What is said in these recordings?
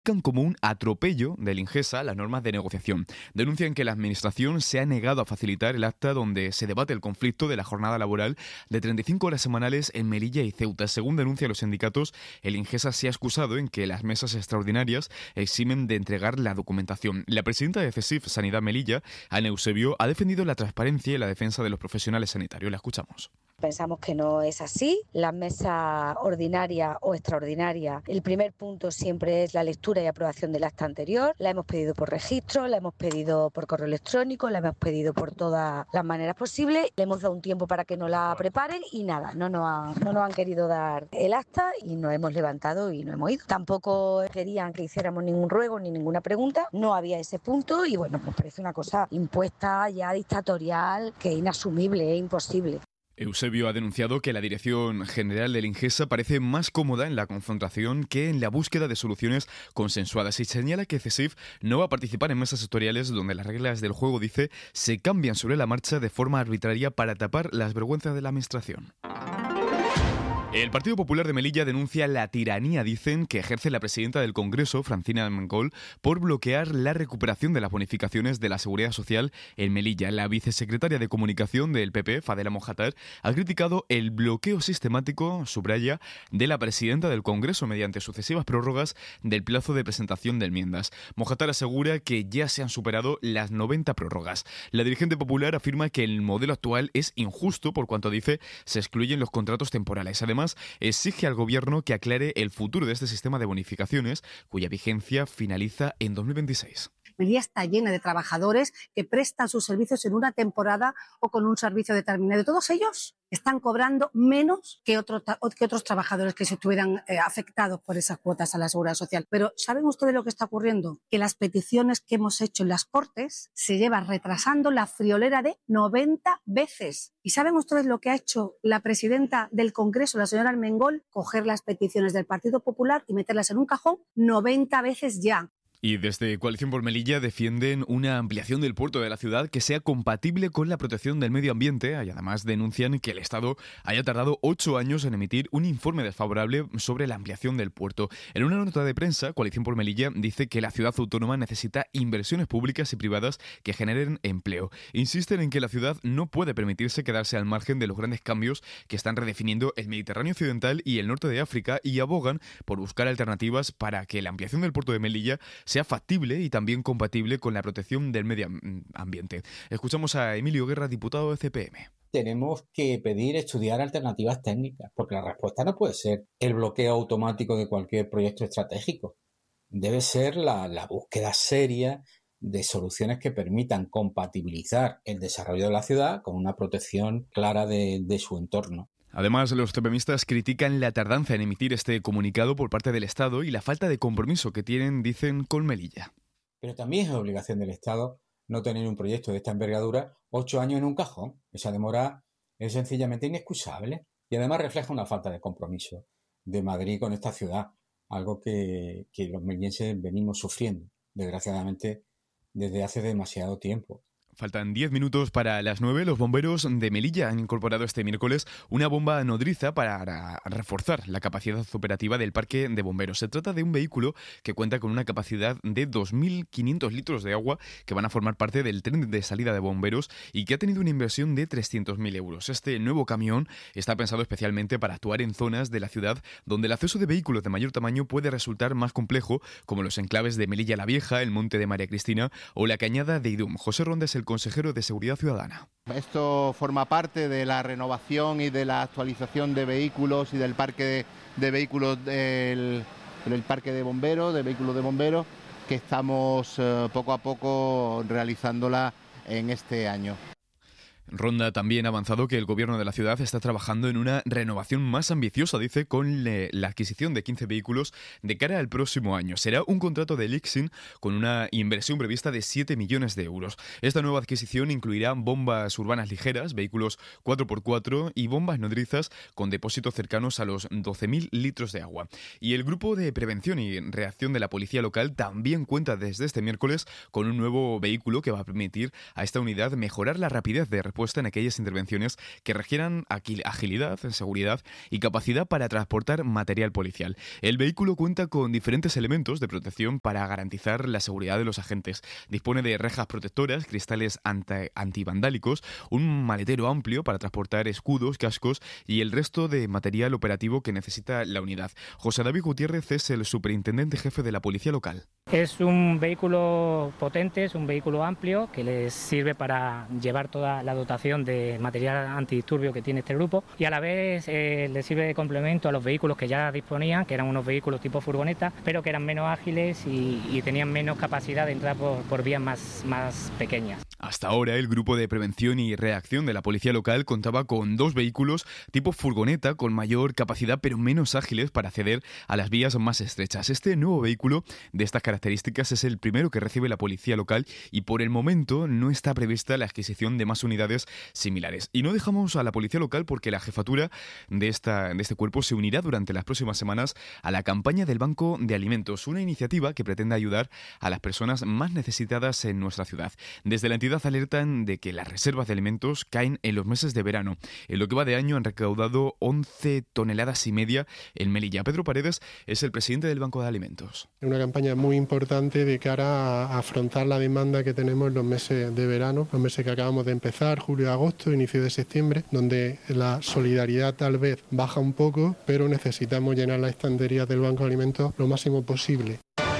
como un atropello del Ingesa a las normas de negociación. Denuncian que la Administración se ha negado a facilitar el acta donde se debate el conflicto de la jornada laboral de 35 horas semanales en Melilla y Ceuta. Según denuncian los sindicatos, el Ingesa se ha excusado en que las mesas extraordinarias eximen de entregar la documentación. La presidenta de CESIF Sanidad Melilla, Ana Eusebio, ha defendido la transparencia y la defensa de los profesionales sanitarios. La escuchamos. Pensamos que no es así. Las mesas ordinarias o extraordinarias, el primer punto siempre es la lectura y aprobación del acta anterior. La hemos pedido por registro, la hemos pedido por correo electrónico, la hemos pedido por todas las maneras posibles. Le hemos dado un tiempo para que nos la preparen y nada, no nos han querido dar el acta y nos hemos levantado y no hemos ido. Tampoco querían que hiciéramos ningún ruego ni ninguna pregunta, no había ese punto y bueno, pues parece una cosa impuesta ya dictatorial que es inasumible, es imposible. Eusebio ha denunciado que la Dirección General del Ingesa parece más cómoda en la confrontación que en la búsqueda de soluciones consensuadas y señala que CESIF no va a participar en mesas sectoriales donde las reglas del juego, dice, se cambian sobre la marcha de forma arbitraria para tapar las vergüenzas de la Administración. El Partido Popular de Melilla denuncia la tiranía, dicen, que ejerce la presidenta del Congreso, Francina Armengol, por bloquear la recuperación de las bonificaciones de la Seguridad Social en Melilla. La vicesecretaria de Comunicación del PP, Fadela Mojatar, ha criticado el bloqueo sistemático, subraya, de la presidenta del Congreso mediante sucesivas prórrogas del plazo de presentación de enmiendas. Mojatar asegura que ya se han superado las 90 prórrogas. La dirigente popular afirma que el modelo actual es injusto por cuanto, dice, se excluyen los contratos temporales. Además, exige al Gobierno que aclare el futuro de este sistema de bonificaciones, cuya vigencia finaliza en 2026. Melilla está llena de trabajadores que prestan sus servicios en una temporada o con un servicio determinado. Y todos ellos están cobrando menos que otros trabajadores que se estuvieran afectados por esas cuotas a la Seguridad Social. Pero ¿saben ustedes lo que está ocurriendo? Que las peticiones que hemos hecho en las Cortes se llevan retrasando la friolera de 90 veces. ¿Y saben ustedes lo que ha hecho la presidenta del Congreso, la señora Armengol? Coger las peticiones del Partido Popular y meterlas en un cajón 90 veces ya. Y desde Coalición por Melilla defienden una ampliación del puerto de la ciudad que sea compatible con la protección del medio ambiente y además denuncian que el Estado haya tardado 8 años en emitir un informe desfavorable sobre la ampliación del puerto. En una nota de prensa, Coalición por Melilla dice que la ciudad autónoma necesita inversiones públicas y privadas que generen empleo. Insisten en que la ciudad no puede permitirse quedarse al margen de los grandes cambios que están redefiniendo el Mediterráneo occidental y el norte de África y abogan por buscar alternativas para que la ampliación del puerto de Melilla sea factible y también compatible con la protección del medio ambiente. Escuchamos a Emilio Guerra, diputado de CPM. Tenemos que estudiar alternativas técnicas, porque la respuesta no puede ser el bloqueo automático de cualquier proyecto estratégico. Debe ser la búsqueda seria de soluciones que permitan compatibilizar el desarrollo de la ciudad con una protección clara de su entorno. Además, los CPMistas critican la tardanza en emitir este comunicado por parte del Estado y la falta de compromiso que tienen, dicen, con Melilla. Pero también es obligación del Estado no tener un proyecto de esta envergadura 8 años en un cajón. Esa demora es sencillamente inexcusable y además refleja una falta de compromiso de Madrid con esta ciudad, algo que los melillenses venimos sufriendo, desgraciadamente, desde hace demasiado tiempo. Faltan 10 minutos para las 9. Los bomberos de Melilla han incorporado este miércoles una bomba nodriza para reforzar la capacidad operativa del parque de bomberos. Se trata de un vehículo que cuenta con una capacidad de 2.500 litros de agua que van a formar parte del tren de salida de bomberos y que ha tenido una inversión de 300.000 euros. Este nuevo camión está pensado especialmente para actuar en zonas de la ciudad donde el acceso de vehículos de mayor tamaño puede resultar más complejo, como los enclaves de Melilla la Vieja, el Monte de María Cristina o la Cañada de Idum. José Ronda es el consejero de Seguridad Ciudadana. Esto forma parte de la renovación y de la actualización de vehículos y del parque de vehículos del parque de bomberos, de vehículos de bomberos, que estamos poco a poco realizándola en este año. Ronda también ha avanzado que el gobierno de la ciudad está trabajando en una renovación más ambiciosa, dice, con la adquisición de 15 vehículos de cara al próximo año. Será un contrato de Lixin con una inversión prevista de 7 millones de euros. Esta nueva adquisición incluirá bombas urbanas ligeras, vehículos 4x4 y bombas nodrizas con depósitos cercanos a los 12.000 litros de agua. Y el grupo de prevención y reacción de la policía local también cuenta desde este miércoles con un nuevo vehículo que va a permitir a esta unidad mejorar la rapidez de respuesta puesta en aquellas intervenciones que requieran agilidad, seguridad y capacidad para transportar material policial. El vehículo cuenta con diferentes elementos de protección para garantizar la seguridad de los agentes. Dispone de rejas protectoras, cristales antivandálicos, un maletero amplio para transportar escudos, cascos y el resto de material operativo que necesita la unidad. José David Gutiérrez es el superintendente jefe de la policía local. Es un vehículo potente, es un vehículo amplio que les sirve para llevar toda la dotación de material antidisturbio que tiene este grupo y a la vez les sirve de complemento a los vehículos que ya disponían, que eran unos vehículos tipo furgoneta, pero que eran menos ágiles y tenían menos capacidad de entrar por vías más pequeñas. Hasta ahora, el grupo de prevención y reacción de la policía local contaba con 2 vehículos tipo furgoneta con mayor capacidad pero menos ágiles para acceder a las vías más estrechas. Este nuevo vehículo de estas características es el primero que recibe la policía local y por el momento no está prevista la adquisición de más unidades similares. Y no dejamos a la policía local porque la jefatura de este cuerpo se unirá durante las próximas semanas a la campaña del Banco de Alimentos, una iniciativa que pretende ayudar a las personas más necesitadas en nuestra ciudad. Desde la entidad alertan de que las reservas de alimentos caen en los meses de verano. En lo que va de año han recaudado 11,5 toneladas en Melilla. Pedro Paredes es el presidente del Banco de Alimentos. Una campaña muy importante de cara a afrontar la demanda que tenemos en los meses de verano, los meses que acabamos de empezar, julio, agosto, inicio de septiembre, donde la solidaridad tal vez baja un poco, pero necesitamos llenar las estanterías del Banco de Alimentos lo máximo posible.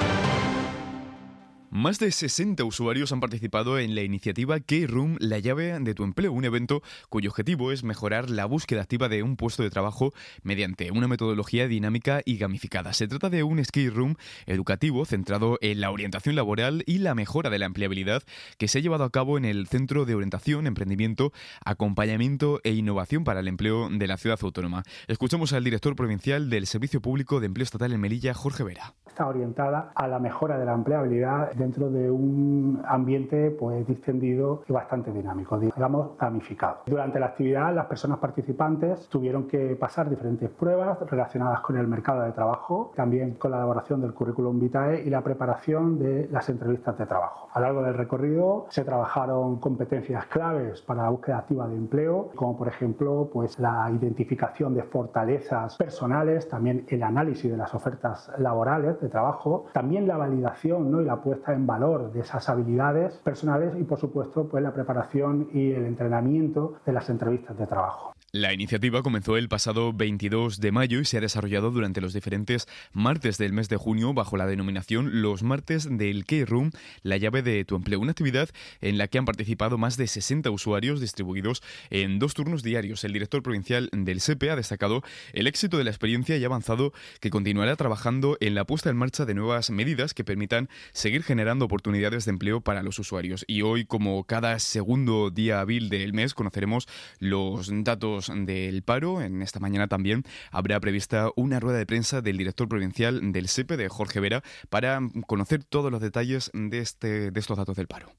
Más de 60 usuarios han participado en la iniciativa Keyroom, la llave de tu empleo, un evento cuyo objetivo es mejorar la búsqueda activa de un puesto de trabajo mediante una metodología dinámica y gamificada. Se trata de un escape room educativo centrado en la orientación laboral y la mejora de la empleabilidad que se ha llevado a cabo en el Centro de Orientación, Emprendimiento, Acompañamiento e Innovación para el Empleo de la Ciudad Autónoma. Escuchamos al director provincial del Servicio Público de Empleo Estatal en Melilla, Jorge Vera. Está orientada a la mejora de la empleabilidad dentro de un ambiente pues distendido y bastante dinámico, digamos gamificado. Durante la actividad las personas participantes tuvieron que pasar diferentes pruebas relacionadas con el mercado de trabajo, también con la elaboración del currículum vitae y la preparación de las entrevistas de trabajo. A lo largo del recorrido se trabajaron competencias claves para la búsqueda activa de empleo, como por ejemplo pues la identificación de fortalezas personales, también el análisis de las ofertas laborales de trabajo, también la validación, ¿no?, y la puesta en valor de esas habilidades personales y por supuesto pues la preparación y el entrenamiento de las entrevistas de trabajo. La iniciativa comenzó el pasado 22 de mayo y se ha desarrollado durante los diferentes martes del mes de junio bajo la denominación Los Martes del Keyroom, la llave de tu empleo, una actividad en la que han participado más de 60 usuarios distribuidos en 2 turnos diarios. El director provincial del SEPE ha destacado el éxito de la experiencia y ha avanzado que continuará trabajando en la puesta en marcha de nuevas medidas que permitan seguir generando oportunidades de empleo para los usuarios. Y hoy, como cada segundo día hábil del mes, conoceremos los datos del paro. En esta mañana también habrá prevista una rueda de prensa del director provincial del SEPE, de Jorge Vera, para conocer todos los detalles de estos datos del paro.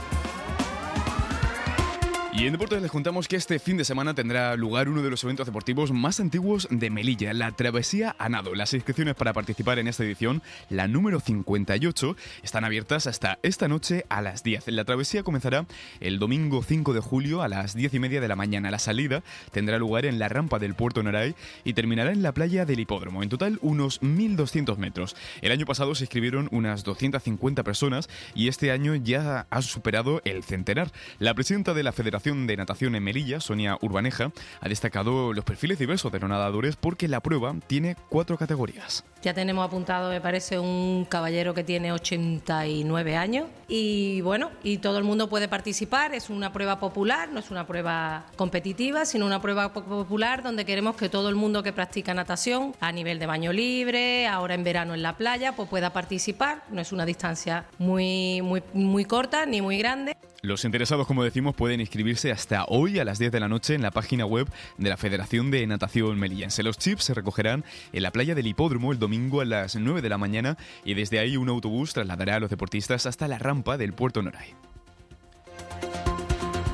Y en deportes les contamos que este fin de semana tendrá lugar uno de los eventos deportivos más antiguos de Melilla, la Travesía a Nado. Las inscripciones para participar en esta edición, la número 58, están abiertas hasta esta noche a las 10. La travesía comenzará el domingo 5 de julio a las 10:30 de la mañana. La salida tendrá lugar en la rampa del Puerto Noray y terminará en la playa del Hipódromo. En total, unos 1.200 metros. El año pasado se inscribieron unas 250 personas y este año ya ha superado el centenar. La presidenta de la Federación de Natación en Melilla, Sonia Urbaneja, ha destacado los perfiles diversos de los nadadores porque la prueba tiene 4 categorías. Ya tenemos apuntado, me parece, un caballero que tiene 89 años y bueno, y todo el mundo puede participar. Es una prueba popular, no es una prueba competitiva, sino una prueba popular donde queremos que todo el mundo que practica natación a nivel de baño libre, ahora en verano en la playa, pues pueda participar. No es una distancia muy corta ni muy grande. Los interesados, como decimos, pueden inscribirse hasta hoy a las 10 de la noche en la página web de la Federación de Natación Melillense. Los chips se recogerán en la playa del Hipódromo el domingo a las 9 de la mañana y desde ahí un autobús trasladará a los deportistas hasta la rampa del Puerto Noray.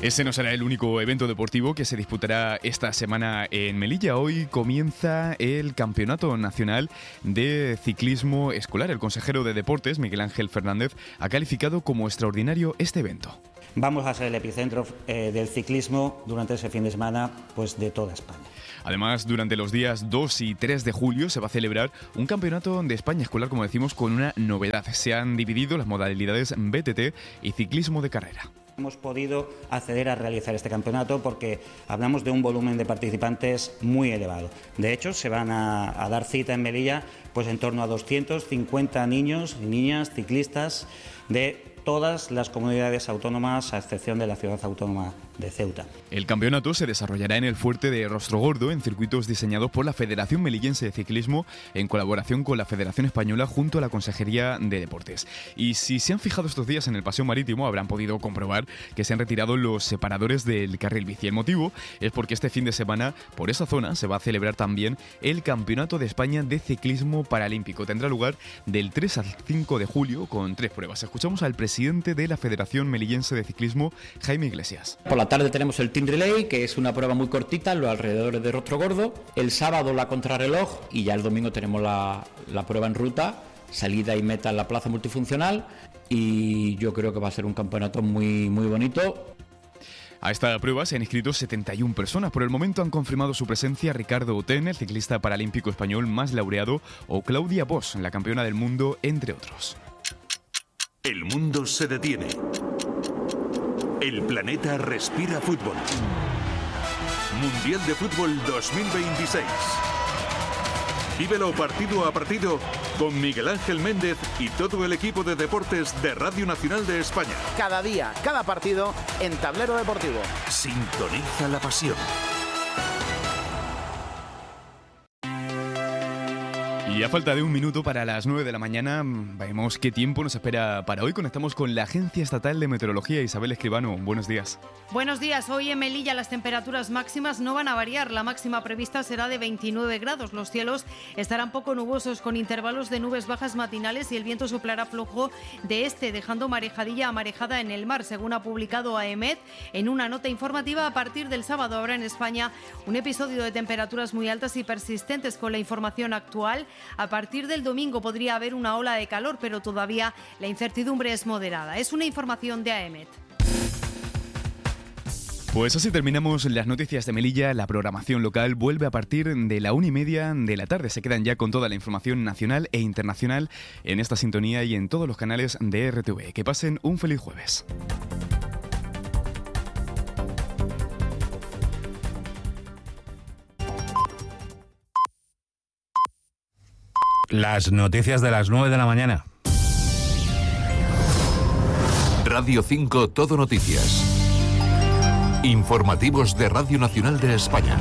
Ese no será el único evento deportivo que se disputará esta semana en Melilla. Hoy comienza el Campeonato Nacional de Ciclismo Escolar. El consejero de Deportes, Miguel Ángel Fernández, ha calificado como extraordinario este evento. Vamos a ser el epicentro del ciclismo durante ese fin de semana, pues de toda España. Además, durante los días 2 y 3 de julio se va a celebrar un campeonato de España escolar, como decimos, con una novedad. Se han dividido las modalidades BTT y ciclismo de carrera. Hemos podido acceder a realizar este campeonato porque hablamos de un volumen de participantes muy elevado. De hecho, se van a dar cita en Melilla pues en torno a 250 niños y niñas ciclistas de todas las comunidades autónomas, a excepción de la ciudad autónoma de Ceuta. El campeonato se desarrollará en el fuerte de Rostrogordo, en circuitos diseñados por la Federación Melillense de Ciclismo, en colaboración con la Federación Española junto a la Consejería de Deportes. Y si se han fijado estos días en el paseo marítimo, habrán podido comprobar que se han retirado los separadores del carril bici. El motivo es porque este fin de semana, por esa zona, se va a celebrar también el Campeonato de España de Ciclismo Paralímpico. Tendrá lugar del 3 al 5 de julio con 3 pruebas. Escuchamos al presidente de la Federación Melillense de Ciclismo, Jaime Iglesias. Por la tarde tenemos el Team Relay, que es una prueba muy cortita en los alrededores de Rostrogordo. El sábado la contrarreloj y ya el domingo tenemos la prueba en ruta, salida y meta en la plaza multifuncional, y yo creo que va a ser un campeonato muy, muy bonito. A esta prueba se han inscrito 71 personas. Por el momento han confirmado su presencia Ricardo Otén, el ciclista paralímpico español más laureado, o Claudia Bosch, la campeona del mundo, entre otros. El mundo se detiene. El planeta respira fútbol. Mundial de Fútbol 2026. Vívelo partido a partido con Miguel Ángel Méndez y todo el equipo de deportes de Radio Nacional de España. Cada día, cada partido en Tablero Deportivo. Sintoniza la pasión. Y a falta de un minuto para las 9 de la mañana, vemos qué tiempo nos espera para hoy. Conectamos con la Agencia Estatal de Meteorología. Isabel Escribano, buenos días. Buenos días. Hoy en Melilla las temperaturas máximas no van a variar. La máxima prevista será de 29 grados. Los cielos estarán poco nubosos con intervalos de nubes bajas matinales y el viento soplará flojo de este, dejando marejadilla a marejada en el mar. Según ha publicado AEMET en una nota informativa, a partir del sábado habrá en España un episodio de temperaturas muy altas y persistentes. Con la información actual, a partir del domingo podría haber una ola de calor, pero todavía la incertidumbre es moderada. Es una información de AEMET. Pues así terminamos las noticias de Melilla. La programación local vuelve a partir de la 1:30 de la tarde. Se quedan ya con toda la información nacional e internacional en esta sintonía y en todos los canales de RTV. Que pasen un feliz jueves. Las noticias de las 9 de la mañana. Radio 5 Todo Noticias. Informativos de Radio Nacional de España.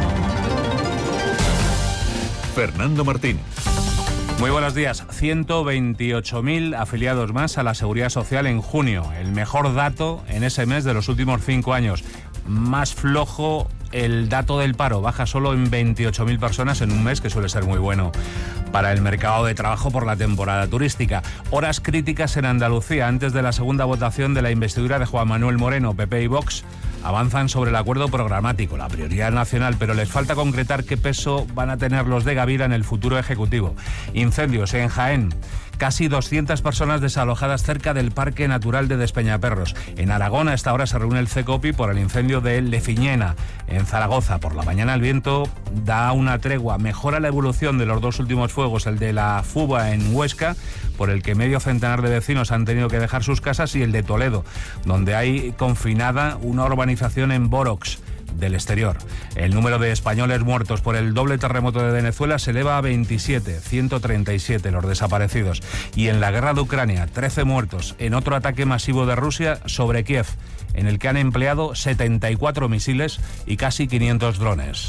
Fernando Martín. Muy buenos días. 128.000 afiliados más a la Seguridad Social en junio. El mejor dato en ese mes de los últimos 5 años. Más flojo el dato del paro. Baja solo en 28.000 personas en un mes, que suele ser muy bueno para el mercado de trabajo por la temporada turística. Horas críticas en Andalucía. Antes de la segunda votación de la investidura de Juan Manuel Moreno, PP y Vox avanzan sobre el acuerdo programático, la prioridad nacional, pero les falta concretar qué peso van a tener los de Gavira en el futuro ejecutivo. Incendios en Jaén. Casi 200 personas desalojadas cerca del Parque Natural de Despeñaperros. En Aragón, a esta hora se reúne el CECOPI por el incendio de Lefiñena. En Zaragoza, por la mañana, el viento da una tregua. Mejora la evolución de los dos últimos fuegos, el de la Fuba en Huesca, por el que medio centenar de vecinos han tenido que dejar sus casas, y el de Toledo, donde hay confinada una urbanización en Borox del exterior. El número de españoles muertos por el doble terremoto de Venezuela se eleva a 27, 137 los desaparecidos. Y en la guerra de Ucrania, 13 muertos en otro ataque masivo de Rusia sobre Kiev, en el que han empleado 74 misiles y casi 500 drones.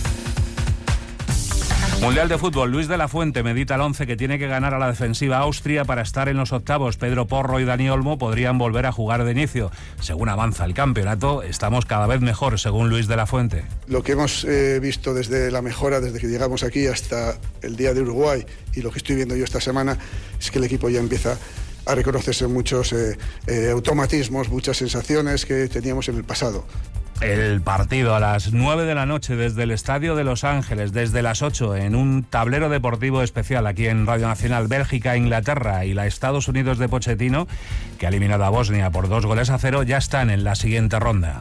Mundial de Fútbol. Luis de la Fuente medita el 11 que tiene que ganar a la defensiva Austria para estar en los octavos. Pedro Porro y Dani Olmo podrían volver a jugar de inicio. Según avanza el campeonato, estamos cada vez mejor, según Luis de la Fuente. Lo que hemos visto desde la mejora, desde que llegamos aquí hasta el día de Uruguay, y lo que estoy viendo yo esta semana, es que el equipo ya empieza a reconocerse muchos automatismos, muchas sensaciones que teníamos en el pasado. El partido a las 9 de la noche desde el Estadio de Los Ángeles, desde las 8 en un tablero deportivo especial aquí en Radio Nacional. Bélgica, Inglaterra y la Estados Unidos de Pochettino, que ha eliminado a Bosnia por 2-0, ya están en la siguiente ronda.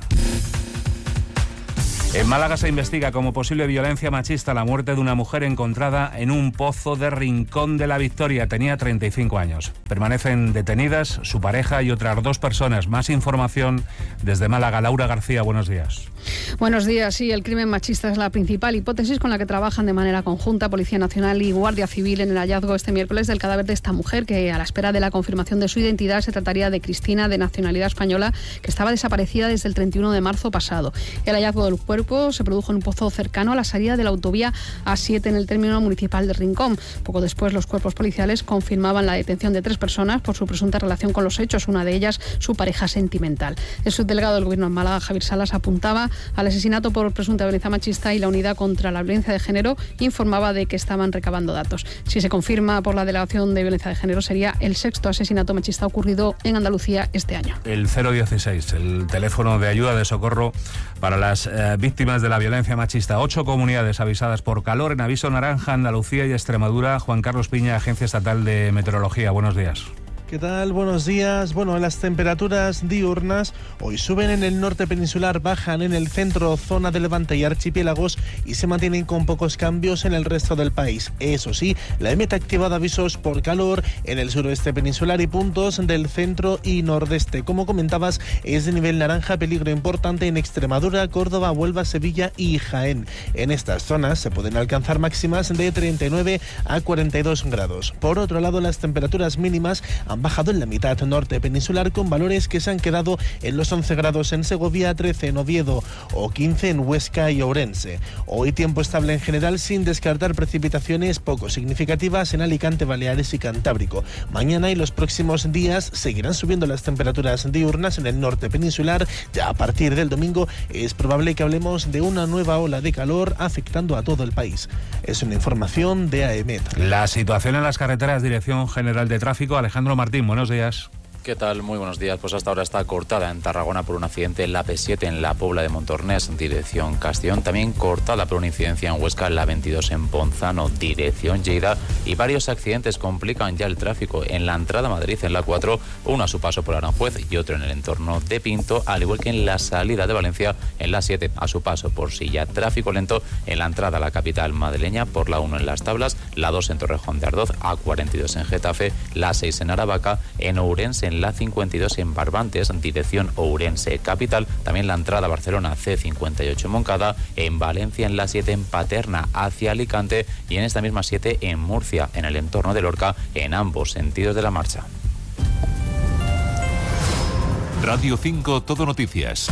En Málaga se investiga como posible violencia machista la muerte de una mujer encontrada en un pozo de Rincón de la Victoria. Tenía 35 años. Permanecen detenidas su pareja y otras 2 personas. Más información desde Málaga. Laura García, buenos días. Buenos días. Sí, el crimen machista es la principal hipótesis con la que trabajan de manera conjunta Policía Nacional y Guardia Civil en el hallazgo este miércoles del cadáver de esta mujer, que a la espera de la confirmación de su identidad se trataría de Cristina, de nacionalidad española, que estaba desaparecida desde el 31 de marzo pasado. El hallazgo del cuerpo se produjo en un pozo cercano a la salida de la autovía A7 en el término municipal de Rincón. Poco después, los cuerpos policiales confirmaban la detención de 3 personas por su presunta relación con los hechos, una de ellas su pareja sentimental. El subdelegado del Gobierno en Málaga, Javier Salas, apuntaba al asesinato por presunta violencia machista y la Unidad contra la Violencia de Género informaba de que estaban recabando datos. Si se confirma por la Delegación de Violencia de Género, sería el 6º asesinato machista ocurrido en Andalucía este año. El 016, el teléfono de ayuda de socorro para las víctimas de la violencia machista. 8 comunidades avisadas por calor en aviso naranja, Andalucía y Extremadura. Juan Carlos Piña, Agencia Estatal de Meteorología. Buenos días. ¿Qué tal? Buenos días. Bueno, las temperaturas diurnas hoy suben en el norte peninsular, bajan en el centro, zona de Levante y archipiélagos y se mantienen con pocos cambios en el resto del país. Eso sí, la EMET ha activado avisos por calor en el suroeste peninsular y puntos del centro y nordeste. Como comentabas, es de nivel naranja, peligro importante en Extremadura, Córdoba, Huelva, Sevilla y Jaén. En estas zonas se pueden alcanzar máximas de 39 a 42 grados. Por otro lado, las temperaturas mínimas han bajado en la mitad norte peninsular con valores que se han quedado en los 11 grados en Segovia, 13 en Oviedo o 15 en Huesca y Ourense. Hoy tiempo estable en general sin descartar precipitaciones poco significativas en Alicante, Baleares y Cantábrico. Mañana y los próximos días seguirán subiendo las temperaturas diurnas en el norte peninsular. Ya a partir del domingo es probable que hablemos de una nueva ola de calor afectando a todo el país. Es una información de AEMET. La situación en las carreteras, Dirección General de Tráfico, Alejandro Martín, buenos días. ¿Qué tal? Muy buenos días. Pues hasta ahora está cortada en Tarragona por un accidente en la P7 en la Pobla de Montornés, dirección Castellón. También cortada por una incidencia en Huesca en la 22 en Ponzano, dirección Lleida. Y varios accidentes complican ya el tráfico en la entrada a Madrid en la 4, uno a su paso por Aranjuez y otro en el entorno de Pinto, al igual que en la salida de Valencia en la 7 a su paso por Silla. Tráfico lento en la entrada a la capital madrileña por la 1 en Las Tablas, la 2 en Torrejón de Ardoz, A42 en Getafe, la 6 en Aravaca, en Ourense en la 52 en Barbantes, dirección Ourense capital, también la entrada a Barcelona C58 en Moncada, en Valencia en la 7 en Paterna hacia Alicante y en esta misma 7 en Murcia, en el entorno de Lorca, en ambos sentidos de la marcha. Radio 5 Todo Noticias.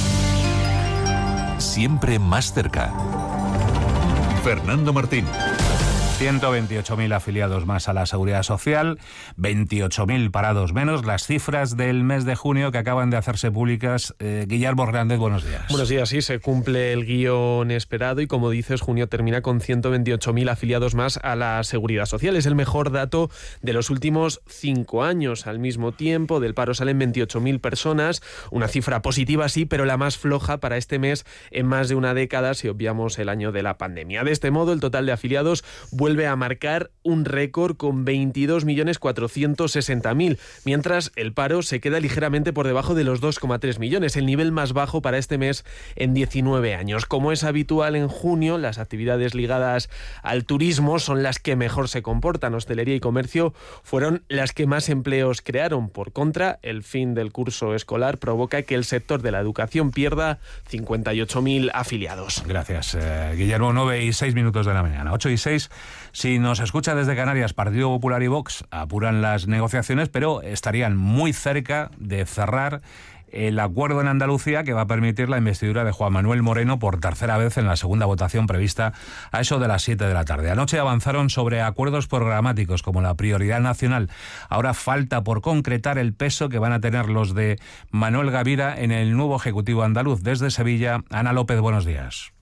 Siempre más cerca. Fernando Martín. 128.000 afiliados más a la Seguridad Social, 28.000 parados menos. Las cifras del mes de junio que acaban de hacerse públicas. Guillermo Hernández, buenos días. Buenos días, sí, se cumple el guión esperado y, como dices, junio termina con 128.000 afiliados más a la Seguridad Social. Es el mejor dato de los últimos 5 años. Al mismo tiempo, del paro salen 28.000 personas, una cifra positiva, sí, pero la más floja para este mes en más de una década si obviamos el año de la pandemia. De este modo, el total de afiliados vuelve a marcar un récord con 22.460.000, mientras el paro se queda ligeramente por debajo de los 2,3 millones, el nivel más bajo para este mes en 19 años. Como es habitual en junio, las actividades ligadas al turismo son las que mejor se comportan. Hostelería y comercio fueron las que más empleos crearon. Por contra, el fin del curso escolar provoca que el sector de la educación pierda 58.000 afiliados. Gracias, Guillermo. 9:06 de la mañana, 8:06. Si nos escucha desde Canarias, Partido Popular y Vox apuran las negociaciones, pero estarían muy cerca de cerrar el acuerdo en Andalucía que va a permitir la investidura de Juan Manuel Moreno por tercera vez en la segunda votación prevista a eso de las 7 de la tarde. Anoche avanzaron sobre acuerdos programáticos como la prioridad nacional. Ahora falta por concretar el peso que van a tener los de Manuel Gavira en el nuevo Ejecutivo andaluz. Desde Sevilla, Ana López, buenos días.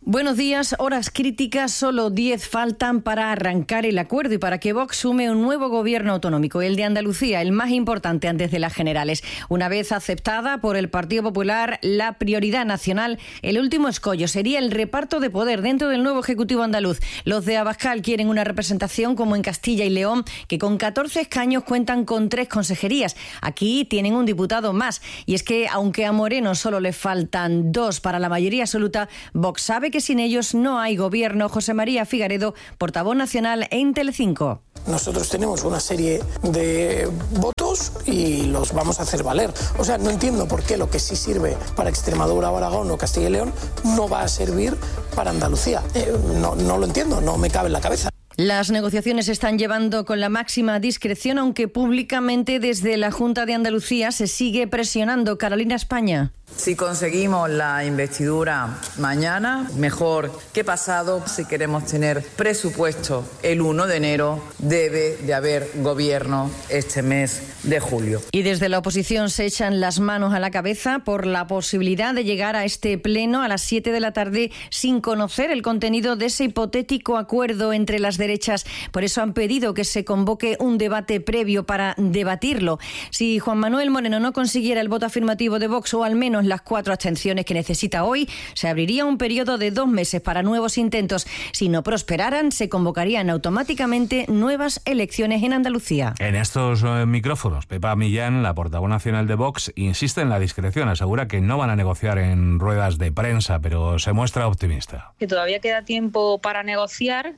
Buenos días. Horas críticas, solo 10 faltan para arrancar el acuerdo y para que Vox sume un nuevo gobierno autonómico, el de Andalucía, el más importante antes de las generales. Una vez aceptada por el Partido Popular la prioridad nacional, el último escollo sería el reparto de poder dentro del nuevo Ejecutivo andaluz. Los de Abascal quieren una representación como en Castilla y León, que con 14 escaños cuentan con 3 consejerías. Aquí tienen un diputado más. Y es que, aunque a Moreno solo le faltan 2 para la mayoría absoluta, Vox sabe que sin ellos no hay gobierno. José María Figaredo, portavoz nacional en Telecinco. Nosotros tenemos una serie de votos y los vamos a hacer valer. O sea, no entiendo por qué lo que sí sirve para Extremadura o Aragón o Castilla y León no va a servir para Andalucía. No lo entiendo, no me cabe en la cabeza. Las negociaciones se están llevando con la máxima discreción, aunque públicamente desde la Junta de Andalucía se sigue presionando. Carolina España. Si conseguimos la investidura mañana, mejor que pasado. Si queremos tener presupuesto el 1 de enero, debe de haber gobierno este mes de julio. Y desde la oposición se echan las manos a la cabeza por la posibilidad de llegar a este pleno a las 7 de la tarde sin conocer el contenido de ese hipotético acuerdo entre las derechas. Por eso han pedido que se convoque un debate previo para debatirlo. Si Juan Manuel Moreno no consiguiera el voto afirmativo de Vox, o al menos las 4 abstenciones que necesita hoy, se abriría un periodo de 2 meses para nuevos intentos. Si no prosperaran, se convocarían automáticamente nuevas elecciones en Andalucía. En estos micrófonos, Pepa Millán, la portavoz nacional de Vox, insiste en la discreción. Asegura que no van a negociar en ruedas de prensa, pero se muestra optimista. Que todavía queda tiempo para negociar,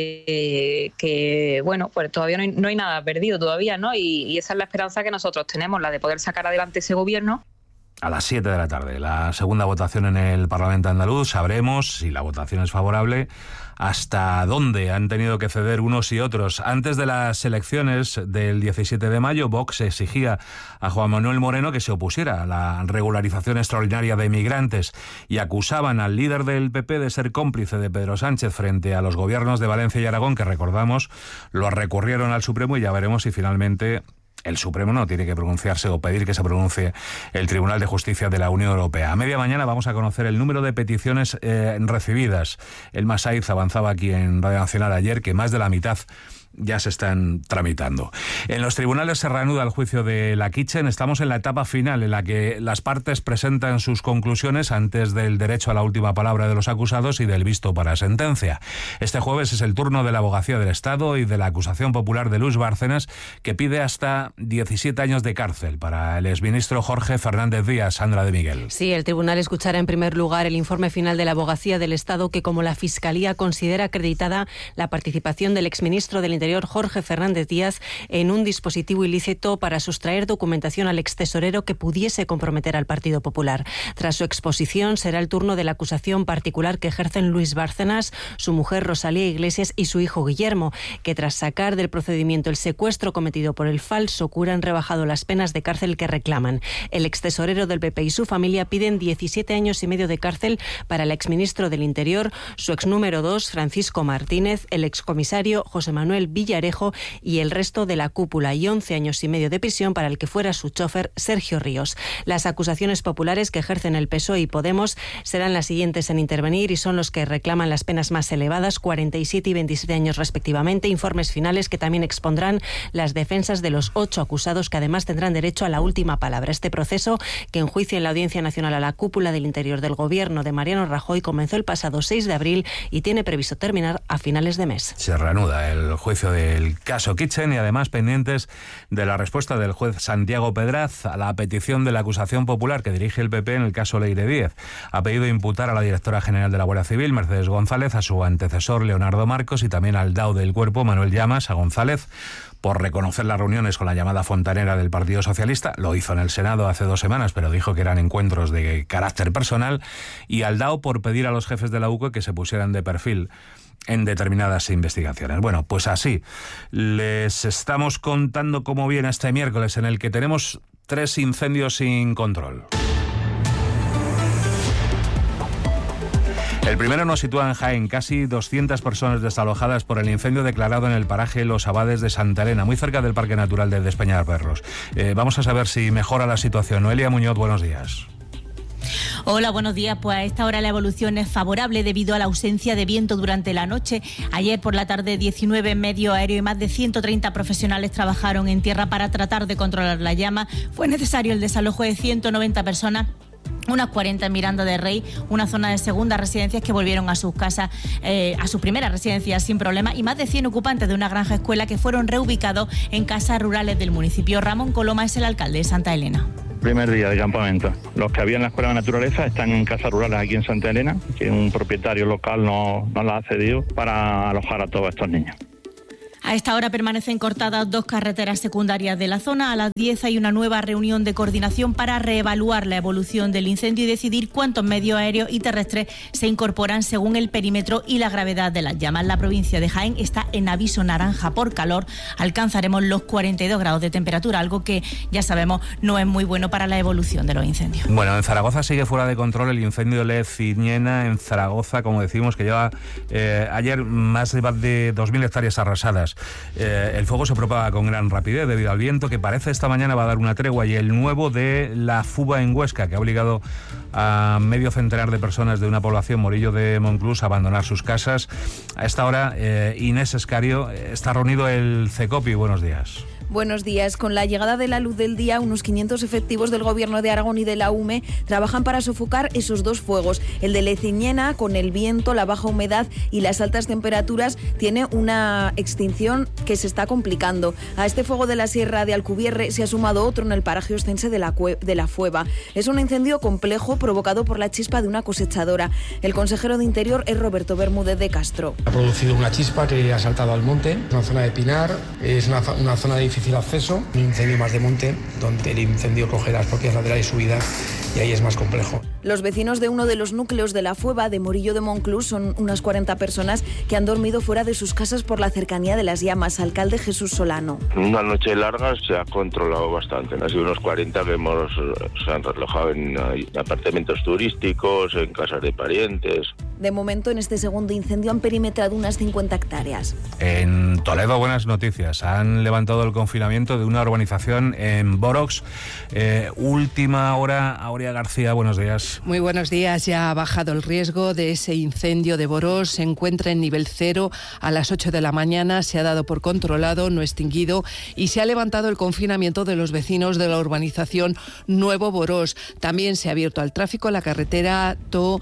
que bueno, pues todavía no hay nada perdido todavía, ¿no? Y esa es la esperanza que nosotros tenemos, la de poder sacar adelante ese gobierno. A las 7 de la tarde, la segunda votación en el Parlamento andaluz. Sabremos, si la votación es favorable, hasta dónde han tenido que ceder unos y otros. Antes de las elecciones del 17 de mayo, Vox exigía a Juan Manuel Moreno que se opusiera a la regularización extraordinaria de migrantes y acusaban al líder del PP de ser cómplice de Pedro Sánchez frente a los gobiernos de Valencia y Aragón, que recordamos, lo recurrieron al Supremo, y ya veremos si finalmente el Supremo no tiene que pronunciarse o pedir que se pronuncie el Tribunal de Justicia de la Unión Europea. A media mañana vamos a conocer el número de peticiones recibidas. El Masaiz avanzaba aquí en Radio Nacional ayer que más de la mitad ya se están tramitando. En los tribunales se reanuda el juicio de la Kitchen. Estamos en la etapa final en la que las partes presentan sus conclusiones antes del derecho a la última palabra de los acusados y del visto para sentencia. Este jueves es el turno de la Abogacía del Estado y de la acusación popular de Luis Bárcenas, que pide hasta 17 años de cárcel para el exministro Jorge Fernández Díaz. Sandra de Miguel. Sí, el tribunal escuchará en primer lugar el informe final de la Abogacía del Estado, que, como la Fiscalía, considera acreditada la participación del exministro del Interior Jorge Fernández Díaz en un dispositivo ilícito para sustraer documentación al extesorero que pudiese comprometer al Partido Popular. Tras su exposición será el turno de la acusación particular que ejercen Luis Bárcenas, su mujer Rosalía Iglesias y su hijo Guillermo, que tras sacar del procedimiento el secuestro cometido por el falso cura han rebajado las penas de cárcel que reclaman. El extesorero del PP y su familia piden 17 años y medio de cárcel para el exministro del Interior, su ex número 2 Francisco Martínez, el excomisario José Manuel Villarejo y el resto de la cúpula, y 11 años y medio de prisión para el que fuera su chofer Sergio Ríos. Las acusaciones populares que ejercen el PSOE y Podemos serán las siguientes en intervenir y son los que reclaman las penas más elevadas, 47 y 27 años respectivamente, informes finales que también expondrán las defensas de los 8 acusados, que además tendrán derecho a la última palabra. Este proceso, que enjuicia en la Audiencia Nacional a la cúpula del Interior del Gobierno de Mariano Rajoy, comenzó el pasado 6 de abril y tiene previsto terminar a finales de mes. Se reanuda el juicio del caso Kitchen y además pendientes de la respuesta del juez Santiago Pedraz a la petición de la acusación popular que dirige el PP en el caso Leire Díez. Ha pedido imputar a la directora general de la Guardia Civil, Mercedes González, a su antecesor Leonardo Marcos y también al DAO del Cuerpo, Manuel Llamas, a González, por reconocer las reuniones con la llamada fontanera del Partido Socialista. Lo hizo en el Senado hace 2 semanas, pero dijo que eran encuentros de carácter personal, y al DAO por pedir a los jefes de la UCO que se pusieran de perfil en determinadas investigaciones. Bueno, pues así les estamos contando cómo viene este miércoles, en el que tenemos 3 incendios sin control. El primero nos sitúa en Jaén, casi 200 personas desalojadas por el incendio declarado en el paraje Los Abades de Santa Elena, muy cerca del Parque Natural de Despeñaperros. Vamos a saber si mejora la situación. Noelia Muñoz, buenos días. Hola, buenos días. Pues a esta hora la evolución es favorable debido a la ausencia de viento durante la noche. Ayer por la tarde 19 medios aéreos y más de 130 profesionales trabajaron en tierra para tratar de controlar la llama. Fue necesario el desalojo de 190 personas. Unas 40 en Miranda de Rey, una zona de segundas residencias que volvieron a sus casas, a sus primeras residencias sin problema, y más de 100 ocupantes de una granja escuela que fueron reubicados en casas rurales del municipio. Ramón Coloma es el alcalde de Santa Elena. Primer día de campamento. Los que había en la Escuela de Naturaleza están en casas rurales aquí en Santa Elena, que un propietario local no las ha cedido para alojar a todos estos niños. A esta hora permanecen cortadas 2 carreteras secundarias de la zona. A las 10 hay una nueva reunión de coordinación para reevaluar la evolución del incendio y decidir cuántos medios aéreos y terrestres se incorporan según el perímetro y la gravedad de las llamas. La provincia de Jaén está en aviso naranja por calor. Alcanzaremos los 42 grados de temperatura, algo que ya sabemos no es muy bueno para la evolución de los incendios. Bueno, en Zaragoza sigue fuera de control el incendio de Ciñena, en Zaragoza, como decimos, que lleva ayer más de 2.000 hectáreas arrasadas. El fuego se propaga con gran rapidez debido al viento, que parece esta mañana va a dar una tregua, y el nuevo de la fuga en Huesca, que ha obligado a medio centenar de personas de una población, Morillo de Monclús, a abandonar sus casas. A esta hora, Inés Escario, está reunido el CECOPI. Buenos días. Buenos días. Con la llegada de la luz del día, unos 500 efectivos del Gobierno de Aragón y de la UME trabajan para sofocar esos 2 fuegos. El de Leciñena, con el viento, la baja humedad y las altas temperaturas, tiene una extinción que se está complicando. A este fuego de la Sierra de Alcubierre se ha sumado otro en el paraje ostense de la Fueva. Es un incendio complejo provocado por la chispa de una cosechadora. El consejero de Interior es Roberto Bermúdez de Castro. Ha producido una chispa que ha saltado al monte, una zona de pinar, es una zona de difícil acceso, un incendio más de monte, donde el incendio coge las propias laterales y subidas, y ahí es más complejo. Los vecinos de uno de los núcleos de la Fueva, de Morillo de Monclús, son unas 40 personas que han dormido fuera de sus casas por la cercanía de las llamas. Alcalde Jesús Solano. Una noche larga se ha controlado bastante. Ha sido unos 40 que se han relojado en apartamentos turísticos, en casas de parientes. De momento, en este segundo incendio han perimetrado unas 50 hectáreas. En Toledo, buenas noticias. Han levantado el confinamiento de una urbanización en Borox. Última hora, Aurea García, buenos días. Muy buenos días. Ya ha bajado el riesgo de ese incendio de Borox. Se encuentra en nivel 0 a las 8 de la mañana. Se ha dado por controlado, no extinguido, y se ha levantado el confinamiento de los vecinos de la urbanización Nuevo Borox. También se ha abierto al tráfico la carretera TO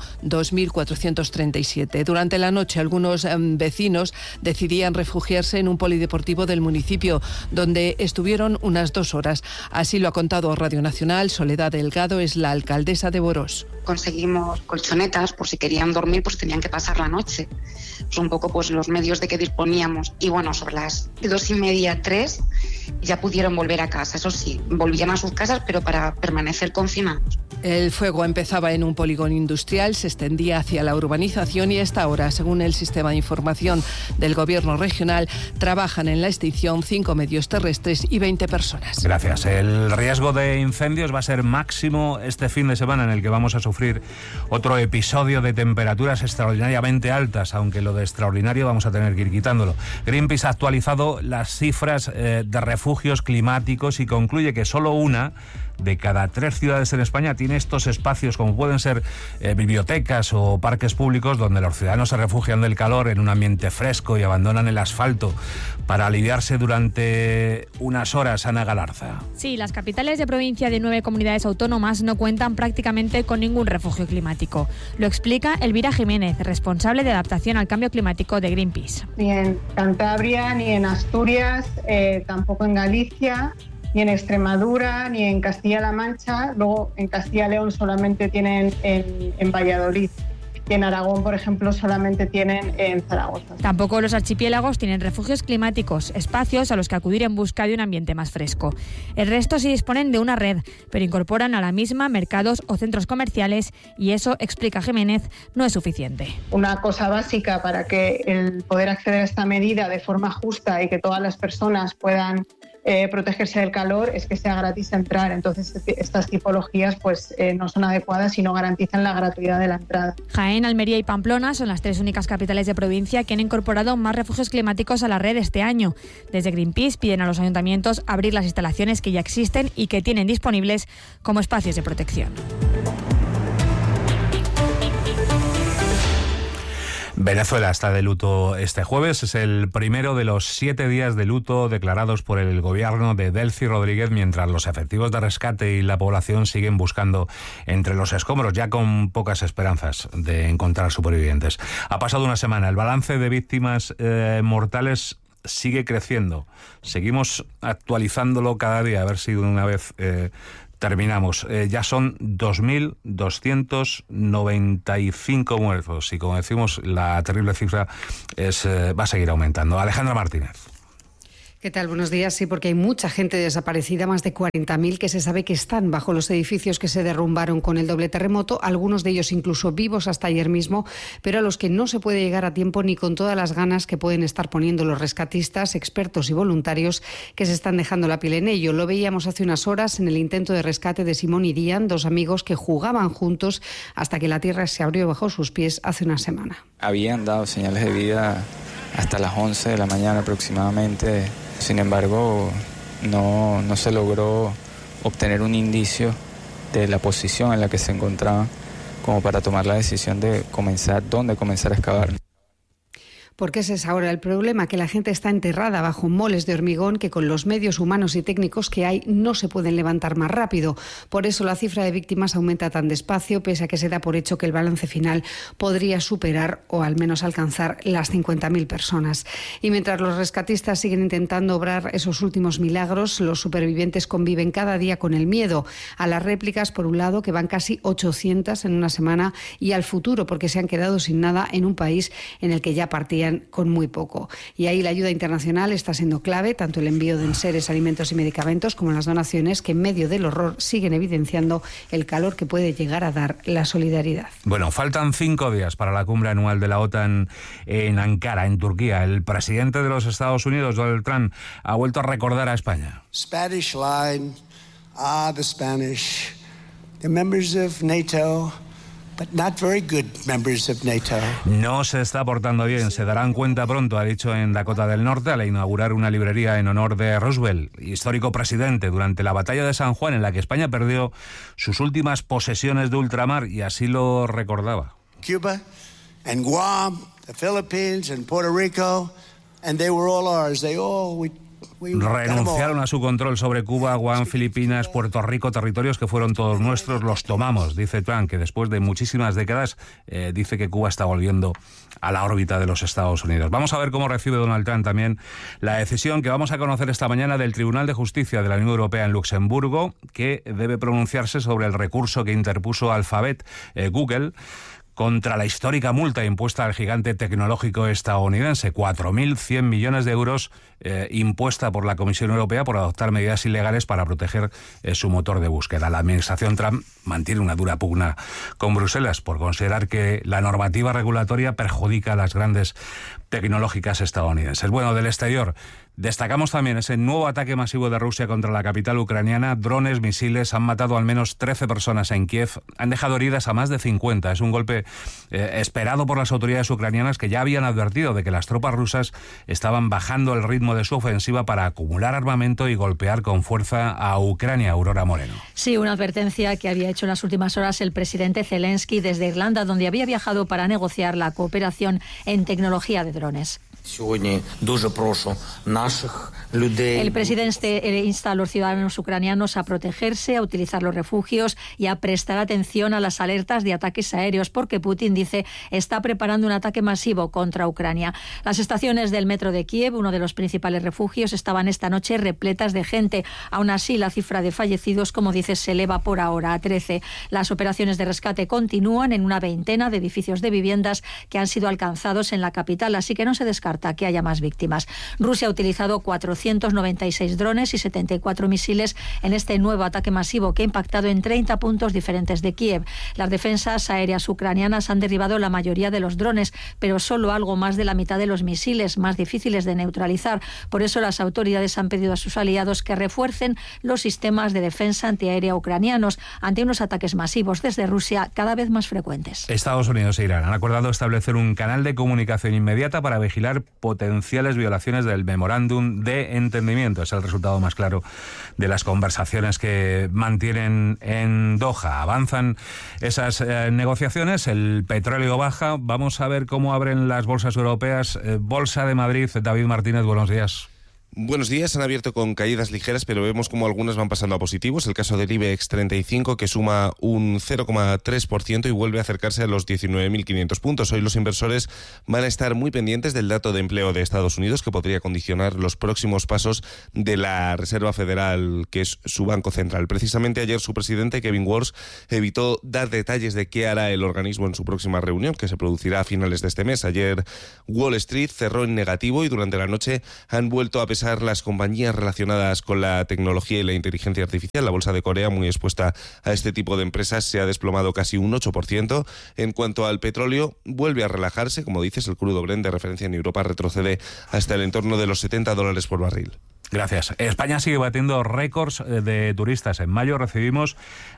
2437. Durante la noche, algunos vecinos decidían refugiarse en un polideportivo del municipio, donde estuvieron unas 2 horas. Así lo ha contado Radio Nacional. Soledad Delgado es la alcaldesa de Borox. Conseguimos colchonetas por si querían dormir, pues tenían que pasar la noche. Pues un poco pues los medios de que disponíamos. Y bueno, sobre las 2:30, 3 ya pudieron volver a casa. Eso sí, volvían a sus casas, pero para permanecer confinados. El fuego empezaba en un polígono industrial, se extendía hacia la urbanización y a esta hora, según el sistema de información del Gobierno regional, trabajan en la extinción 5 medios terrestres y 20 personas. Gracias. El riesgo de incendios va a ser máximo este fin de semana, en el que vamos a sufrir otro episodio de temperaturas extraordinariamente altas, aunque lo de extraordinario vamos a tener que ir quitándolo. Greenpeace ha actualizado las cifras de refugios climáticos y concluye que solo una de cada 3 ciudades en España tiene estos espacios, como pueden ser bibliotecas o parques públicos, donde los ciudadanos se refugian del calor en un ambiente fresco y abandonan el asfalto para aliviarse durante unas horas. Ana Galarza. Sí, las capitales de provincia de 9 comunidades autónomas no cuentan prácticamente con ningún refugio climático. Lo explica Elvira Jiménez, responsable de adaptación al cambio climático de Greenpeace. Ni en Cantabria, ni en Asturias, tampoco en Galicia, ni en Extremadura, ni en Castilla-La Mancha. Luego en Castilla y León solamente tienen en Valladolid. Y en Aragón, por ejemplo, solamente tienen en Zaragoza. Tampoco los archipiélagos tienen refugios climáticos, espacios a los que acudir en busca de un ambiente más fresco. El resto sí disponen de una red, pero incorporan a la misma mercados o centros comerciales, y eso, explica Jiménez, no es suficiente. Una cosa básica para que el poder acceder a esta medida de forma justa y que todas las personas puedan protegerse del calor es que sea gratis entrar. Entonces estas tipologías pues no son adecuadas y no garantizan la gratuidad de la entrada. Jaén, Almería y Pamplona son las 3 únicas capitales de provincia que han incorporado más refugios climáticos a la red este año. Desde Greenpeace piden a los ayuntamientos abrir las instalaciones que ya existen y que tienen disponibles como espacios de protección. Venezuela está de luto este jueves. Es el primero de los 7 días de luto declarados por el gobierno de Delcy Rodríguez, mientras los efectivos de rescate y la población siguen buscando entre los escombros, ya con pocas esperanzas de encontrar supervivientes. Ha pasado una semana. El balance de víctimas mortales sigue creciendo. Seguimos actualizándolo cada día, a ver si de una vez terminamos. Ya son 2.295 muertos y, como decimos, la terrible cifra va a seguir aumentando. Alejandra Martínez. ¿Qué tal? Buenos días. Sí, porque hay mucha gente desaparecida, más de 40.000 que se sabe que están bajo los edificios que se derrumbaron con el doble terremoto, algunos de ellos incluso vivos hasta ayer mismo, pero a los que no se puede llegar a tiempo ni con todas las ganas que pueden estar poniendo los rescatistas, expertos y voluntarios que se están dejando la piel en ello. Lo veíamos hace unas horas en el intento de rescate de Simón y Dian, 2 amigos que jugaban juntos hasta que la tierra se abrió bajo sus pies hace una semana. Habían dado señales de vida hasta las 11 de la mañana aproximadamente. Sin embargo, no se logró obtener un indicio de la posición en la que se encontraban como para tomar la decisión de dónde comenzar a excavar. Porque ese es ahora el problema, que la gente está enterrada bajo moles de hormigón que con los medios humanos y técnicos que hay no se pueden levantar más rápido. Por eso la cifra de víctimas aumenta tan despacio, pese a que se da por hecho que el balance final podría superar o al menos alcanzar las 50.000 personas. Y mientras los rescatistas siguen intentando obrar esos últimos milagros, los supervivientes conviven cada día con el miedo a las réplicas, por un lado, que van casi 800 en una semana, y al futuro, porque se han quedado sin nada en un país en el que ya partían con muy poco. Y ahí la ayuda internacional está siendo clave, tanto el envío de enseres, alimentos y medicamentos como las donaciones, que en medio del horror siguen evidenciando el calor que puede llegar a dar la solidaridad. Bueno, faltan 5 días para la cumbre anual de la OTAN en Ankara, en Turquía. El presidente de los Estados Unidos, Donald Trump, ha vuelto a recordar a España. Spanish line, the Spanish, the members of NATO. Not very good members of NATO. No se está portando bien, se darán cuenta pronto, ha dicho en Dakota del Norte al inaugurar una librería en honor de Roosevelt, histórico presidente, durante la batalla de San Juan, en la que España perdió sus últimas posesiones de ultramar, y así lo recordaba. Cuba and Guam, the Philippines and Puerto Rico, and they were all ours. Renunciaron a su control sobre Cuba, Guam, Filipinas, Puerto Rico, territorios que fueron todos nuestros, los tomamos, dice Trump, que después de muchísimas décadas dice que Cuba está volviendo a la órbita de los Estados Unidos. Vamos a ver cómo recibe Donald Trump también la decisión que vamos a conocer esta mañana del Tribunal de Justicia de la Unión Europea en Luxemburgo, que debe pronunciarse sobre el recurso que interpuso Alphabet, Google, contra la histórica multa impuesta al gigante tecnológico estadounidense, 4.100 millones de euros impuesta por la Comisión Europea por adoptar medidas ilegales para proteger su motor de búsqueda. La administración Trump mantiene una dura pugna con Bruselas por considerar que la normativa regulatoria perjudica a las grandes tecnológicas estadounidenses. Bueno, del exterior destacamos también ese nuevo ataque masivo de Rusia contra la capital ucraniana. Drones, misiles, han matado al menos 13 personas en Kiev, han dejado heridas a más de 50. Es un golpe esperado por las autoridades ucranianas, que ya habían advertido de que las tropas rusas estaban bajando el ritmo de su ofensiva para acumular armamento y golpear con fuerza a Ucrania. Aurora Moreno. Sí, una advertencia que había hecho en las últimas horas el presidente Zelensky desde Irlanda, donde había viajado para negociar la cooperación en tecnología de drones. El presidente insta a los ciudadanos ucranianos a protegerse, a utilizar los refugios y a prestar atención a las alertas de ataques aéreos, porque Putin dice está preparando un ataque masivo contra Ucrania. Las estaciones del metro de Kiev, uno de los principales refugios, estaban esta noche repletas de gente. Aún así, la cifra de fallecidos, como dices, se eleva por ahora a 13. Las operaciones de rescate continúan en una veintena de edificios de viviendas que han sido alcanzados en la capital, así que no se descarta que haya más víctimas. Rusia ha utilizado 496 drones y 74 misiles en este nuevo ataque masivo que ha impactado en 30 puntos diferentes de Kiev. Las defensas aéreas ucranianas han derribado la mayoría de los drones, pero solo algo más de la mitad de los misiles, más difíciles de neutralizar. Por eso las autoridades han pedido a sus aliados que refuercen los sistemas de defensa antiaérea ucranianos ante unos ataques masivos desde Rusia cada vez más frecuentes. Estados Unidos e Irán han acordado establecer un canal de comunicación inmediata para vigilar resolver potenciales violaciones del memorándum de entendimiento. Es el resultado más claro de las conversaciones que mantienen en Doha. Avanzan esas negociaciones, el petróleo baja. Vamos a ver cómo abren las bolsas europeas. Bolsa de Madrid, David Martínez, buenos días. Buenos días, han abierto con caídas ligeras, pero vemos como algunas van pasando a positivos. El caso del IBEX 35, que suma un 0,3% y vuelve a acercarse a los 19.500 puntos. Hoy los inversores van a estar muy pendientes del dato de empleo de Estados Unidos, que podría condicionar los próximos pasos de la Reserva Federal, que es su banco central. Precisamente ayer su presidente, Kevin Warsh, evitó dar detalles de qué hará el organismo en su próxima reunión, que se producirá a finales de este mes. Ayer Wall Street cerró en negativo y durante la noche han vuelto a pesar las compañías relacionadas con la tecnología y la inteligencia artificial. La bolsa de Corea, muy expuesta a este tipo de empresas, se ha desplomado casi un 8%. En cuanto al petróleo, vuelve a relajarse. Como dices, el crudo Brent de referencia en Europa retrocede hasta el entorno de los $70 por barril. Gracias. España sigue batiendo récords de turistas. En mayo recibimos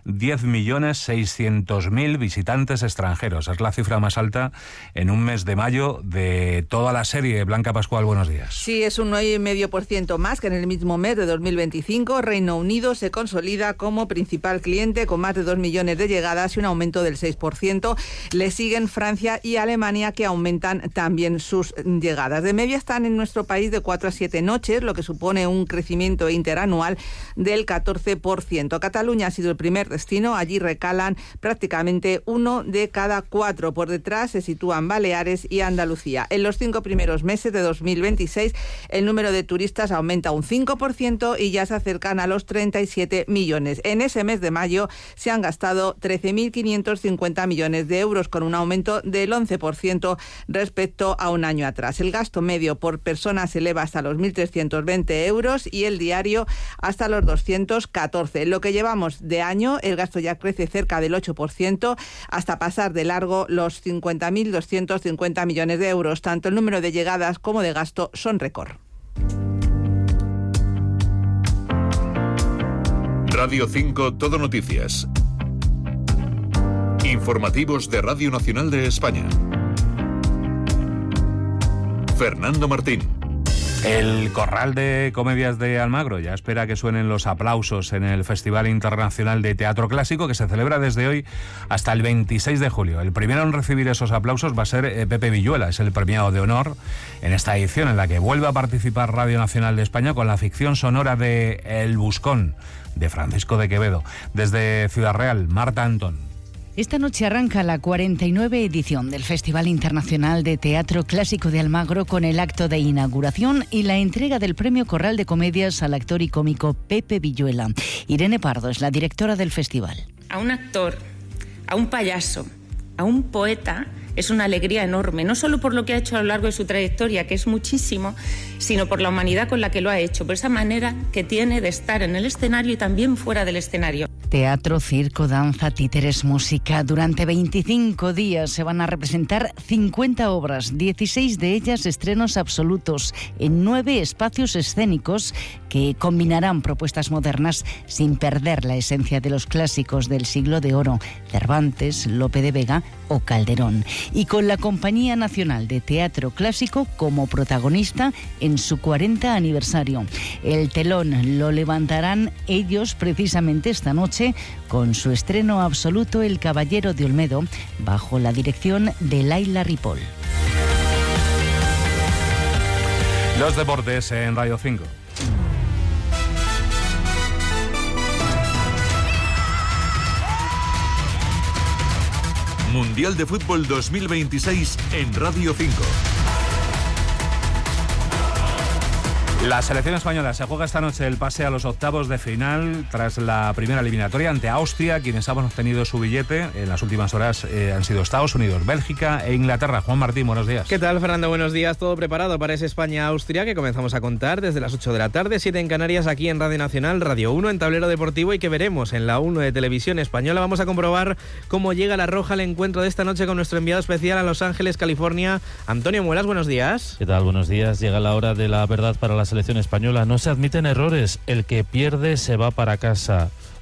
10.600.000 visitantes extranjeros. Es la cifra más alta en un mes de mayo de toda la serie. Blanca Pascual, buenos días. Sí, es un 9,5% más que en el mismo mes de 2025. Reino Unido se consolida como principal cliente con más de 2 millones de llegadas y un aumento del 6%. Le siguen Francia y Alemania, que aumentan también sus llegadas. De media están en nuestro país de 4 a 7 noches, lo que supone un crecimiento interanual del 14%. Cataluña ha sido el primer destino, allí recalan prácticamente 1 de cada 4. Por detrás se sitúan Baleares y Andalucía. En los 5 primeros meses de 2026, el número de turistas aumenta un 5% y ya se acercan a los 37 millones. En ese mes de mayo se han gastado 13.550 millones de euros, con un aumento del 11% respecto a un año atrás. El gasto medio por persona se eleva hasta los 1.320 euros y el diario hasta los 214. En lo que llevamos de año, el gasto ya crece cerca del 8%, hasta pasar de largo los 50.250 millones de euros. Tanto el número de llegadas como de gasto son récord. Radio 5 Todo Noticias. Informativos de Radio Nacional de España. Fernando Martín. El Corral de Comedias de Almagro ya espera que suenen los aplausos en el Festival Internacional de Teatro Clásico, que se celebra desde hoy hasta el 26 de julio. El primero en recibir esos aplausos va a ser Pepe Villuela, es el premiado de honor en esta edición, en la que vuelve a participar Radio Nacional de España con la ficción sonora de El Buscón, de Francisco de Quevedo. Desde Ciudad Real, Marta Antón. Esta noche arranca la 49 edición del Festival Internacional de Teatro Clásico de Almagro, con el acto de inauguración y la entrega del Premio Corral de Comedias al actor y cómico Pepe Villuela. Irene Pardo es la directora del festival. A un actor, a un payaso, a un poeta, es una alegría enorme, no solo por lo que ha hecho a lo largo de su trayectoria, que es muchísimo, sino por la humanidad con la que lo ha hecho, por esa manera que tiene de estar en el escenario y también fuera del escenario. Teatro, circo, danza, títeres, música. Durante 25 días se van a representar 50 obras, 16 de ellas estrenos absolutos, en 9 espacios escénicos que combinarán propuestas modernas sin perder la esencia de los clásicos del siglo de oro, Cervantes, Lope de Vega o Calderón. Y con la Compañía Nacional de Teatro Clásico como protagonista en su 40 aniversario. El telón lo levantarán ellos precisamente esta noche, con su estreno absoluto El Caballero de Olmedo, bajo la dirección de Laila Ripoll. Los deportes en Radio 5. Mundial de Fútbol 2026 en Radio 5. La selección española se juega esta noche el pase a los octavos de final tras la primera eliminatoria ante Austria. Quienes han obtenido su billete en las últimas horas han sido Estados Unidos, Bélgica e Inglaterra. Juan Martín, buenos días. ¿Qué tal, Fernando? Buenos días. Todo preparado para ese España-Austria que comenzamos a contar desde las 8 de la tarde, 7 en Canarias, aquí en Radio Nacional, Radio 1, en Tablero Deportivo, y que veremos en la 1 de Televisión Española. Vamos a comprobar cómo llega la Roja al encuentro de esta noche con nuestro enviado especial a Los Ángeles, California, Antonio Muelas. Buenos días. ¿Qué tal? Buenos días. Llega la hora de la verdad para la selección española. No se admiten errores. El que pierde se va para casa.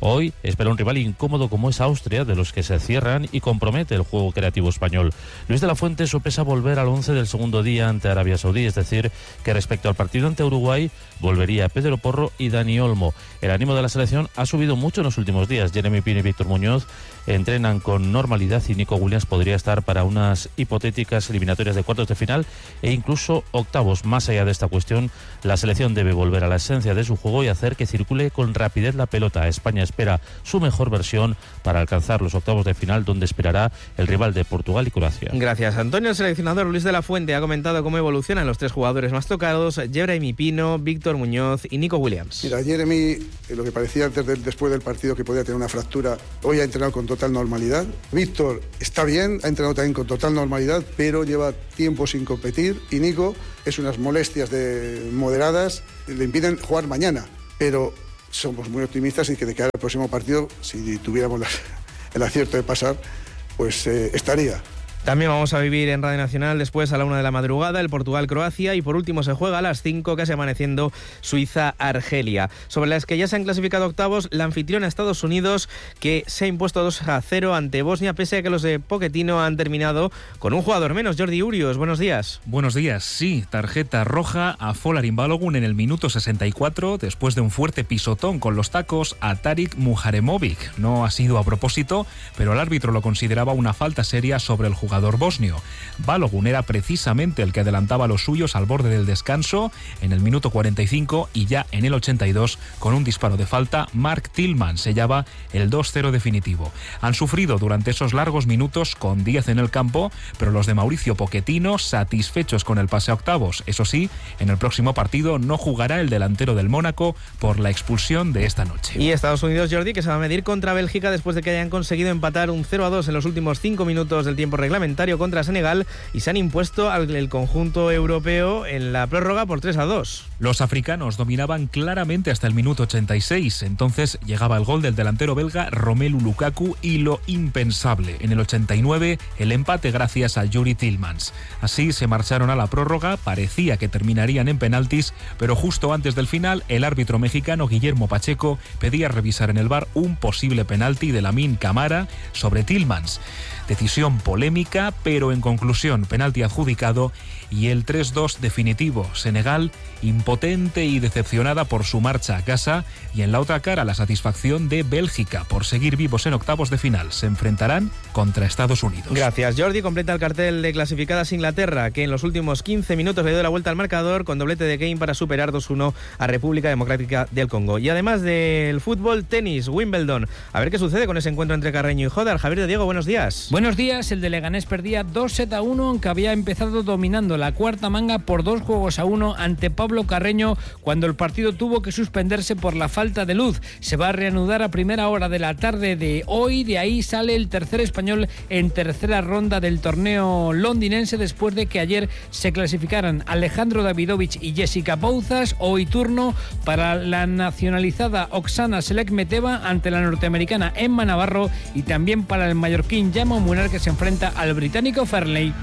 Hoy espera un rival incómodo como es Austria, de los que se cierran y compromete el juego creativo español. Luis de la Fuente sopesa volver al 11 del segundo día ante Arabia Saudí, es decir, que respecto al partido ante Uruguay volvería Pedro Porro y Dani Olmo. El ánimo de la selección ha subido mucho en los últimos días. Jeremy Pino y Víctor Muñoz entrenan con normalidad y Nico Williams podría estar para unas hipotéticas eliminatorias de cuartos de final e incluso octavos. Más allá de esta cuestión, la selección debe volver a la esencia de su juego y hacer que circule con rapidez la pelota. España espera su mejor versión para alcanzar los octavos de final, donde esperará el rival de Portugal y Croacia. Gracias, Antonio. El seleccionador Luis de la Fuente ha comentado cómo evolucionan los tres jugadores más tocados: Jeremy Pino, Víctor Muñoz y Nico Williams. Mira, Jeremy, lo que parecía después del partido que podía tener una fractura, hoy ha entrenado con total normalidad. Víctor está bien, ha entrenado también con total normalidad, pero lleva tiempo sin competir. Y Nico es unas molestias moderadas, le impiden jugar mañana, pero somos muy optimistas y que de cara al próximo partido, si tuviéramos el acierto de pasar, pues estaría. También vamos a vivir en Radio Nacional después a la 1 de la madrugada el Portugal-Croacia y por último se juega a las 5, casi amaneciendo, Suiza-Argelia. Sobre las que ya se han clasificado octavos, la anfitriona Estados Unidos, que se ha impuesto 2-0 ante Bosnia, pese a que los de Pochettino han terminado con un jugador menos. Jordi Urios, buenos días. Buenos días, sí, tarjeta roja a Folarin Balogun en el minuto 64 después de un fuerte pisotón con los tacos a Tarik Muharemovic. No ha sido a propósito, pero el árbitro lo consideraba una falta seria sobre el jugador bosnio. Balogun era precisamente el que adelantaba a los suyos al borde del descanso en el minuto 45 y ya en el 82, con un disparo de falta, Mark Tillman sellaba el 2-0 definitivo. Han sufrido durante esos largos minutos con 10 en el campo, pero los de Mauricio Pochettino satisfechos con el pase a octavos. Eso sí, en el próximo partido no jugará el delantero del Mónaco por la expulsión de esta noche. Y Estados Unidos, Jordi, que se va a medir contra Bélgica después de que hayan conseguido empatar un 0-2 en los últimos 5 minutos del tiempo reglamentario contra Senegal y se han impuesto al conjunto europeo en la prórroga por 3-2. Los africanos dominaban claramente hasta el minuto 86. Entonces llegaba el gol del delantero belga Romelu Lukaku y lo impensable. En el 89, el empate gracias a Yuri Tillmans. Así se marcharon a la prórroga, parecía que terminarían en penaltis, pero justo antes del final, el árbitro mexicano Guillermo Pacheco pedía revisar en el VAR un posible penalti de Lamine Camara sobre Tillmans. Decisión polémica, pero en conclusión, penalti adjudicado y el 3-2 definitivo. Senegal impotente y decepcionada por su marcha a casa, y en la otra cara la satisfacción de Bélgica por seguir vivos en octavos de final. Se enfrentarán contra Estados Unidos. Gracias, Jordi. Completa el cartel de clasificadas Inglaterra, que en los últimos 15 minutos le dio la vuelta al marcador con doblete de Kane para superar 2-1 a República Democrática del Congo. Y además del fútbol, tenis, Wimbledon. A ver qué sucede con ese encuentro entre Carreño y Jodar. Javier de Diego, buenos días. Buenos días. El de Leganés perdía 2-1, aunque había empezado dominando la cuarta manga por 2-1 ante Pablo Carreño, cuando el partido tuvo que suspenderse por la falta de luz. Se va a reanudar a primera hora de la tarde de hoy. De ahí sale el tercer español en tercera ronda del torneo londinense, después de que ayer se clasificaran Alejandro Davidovich y Jessica Bouzas. Hoy turno para la nacionalizada Oksana Selekmeteva ante la norteamericana Emma Navarro, y también para el mallorquín Jaume Munar, que se enfrenta al británico Fairley.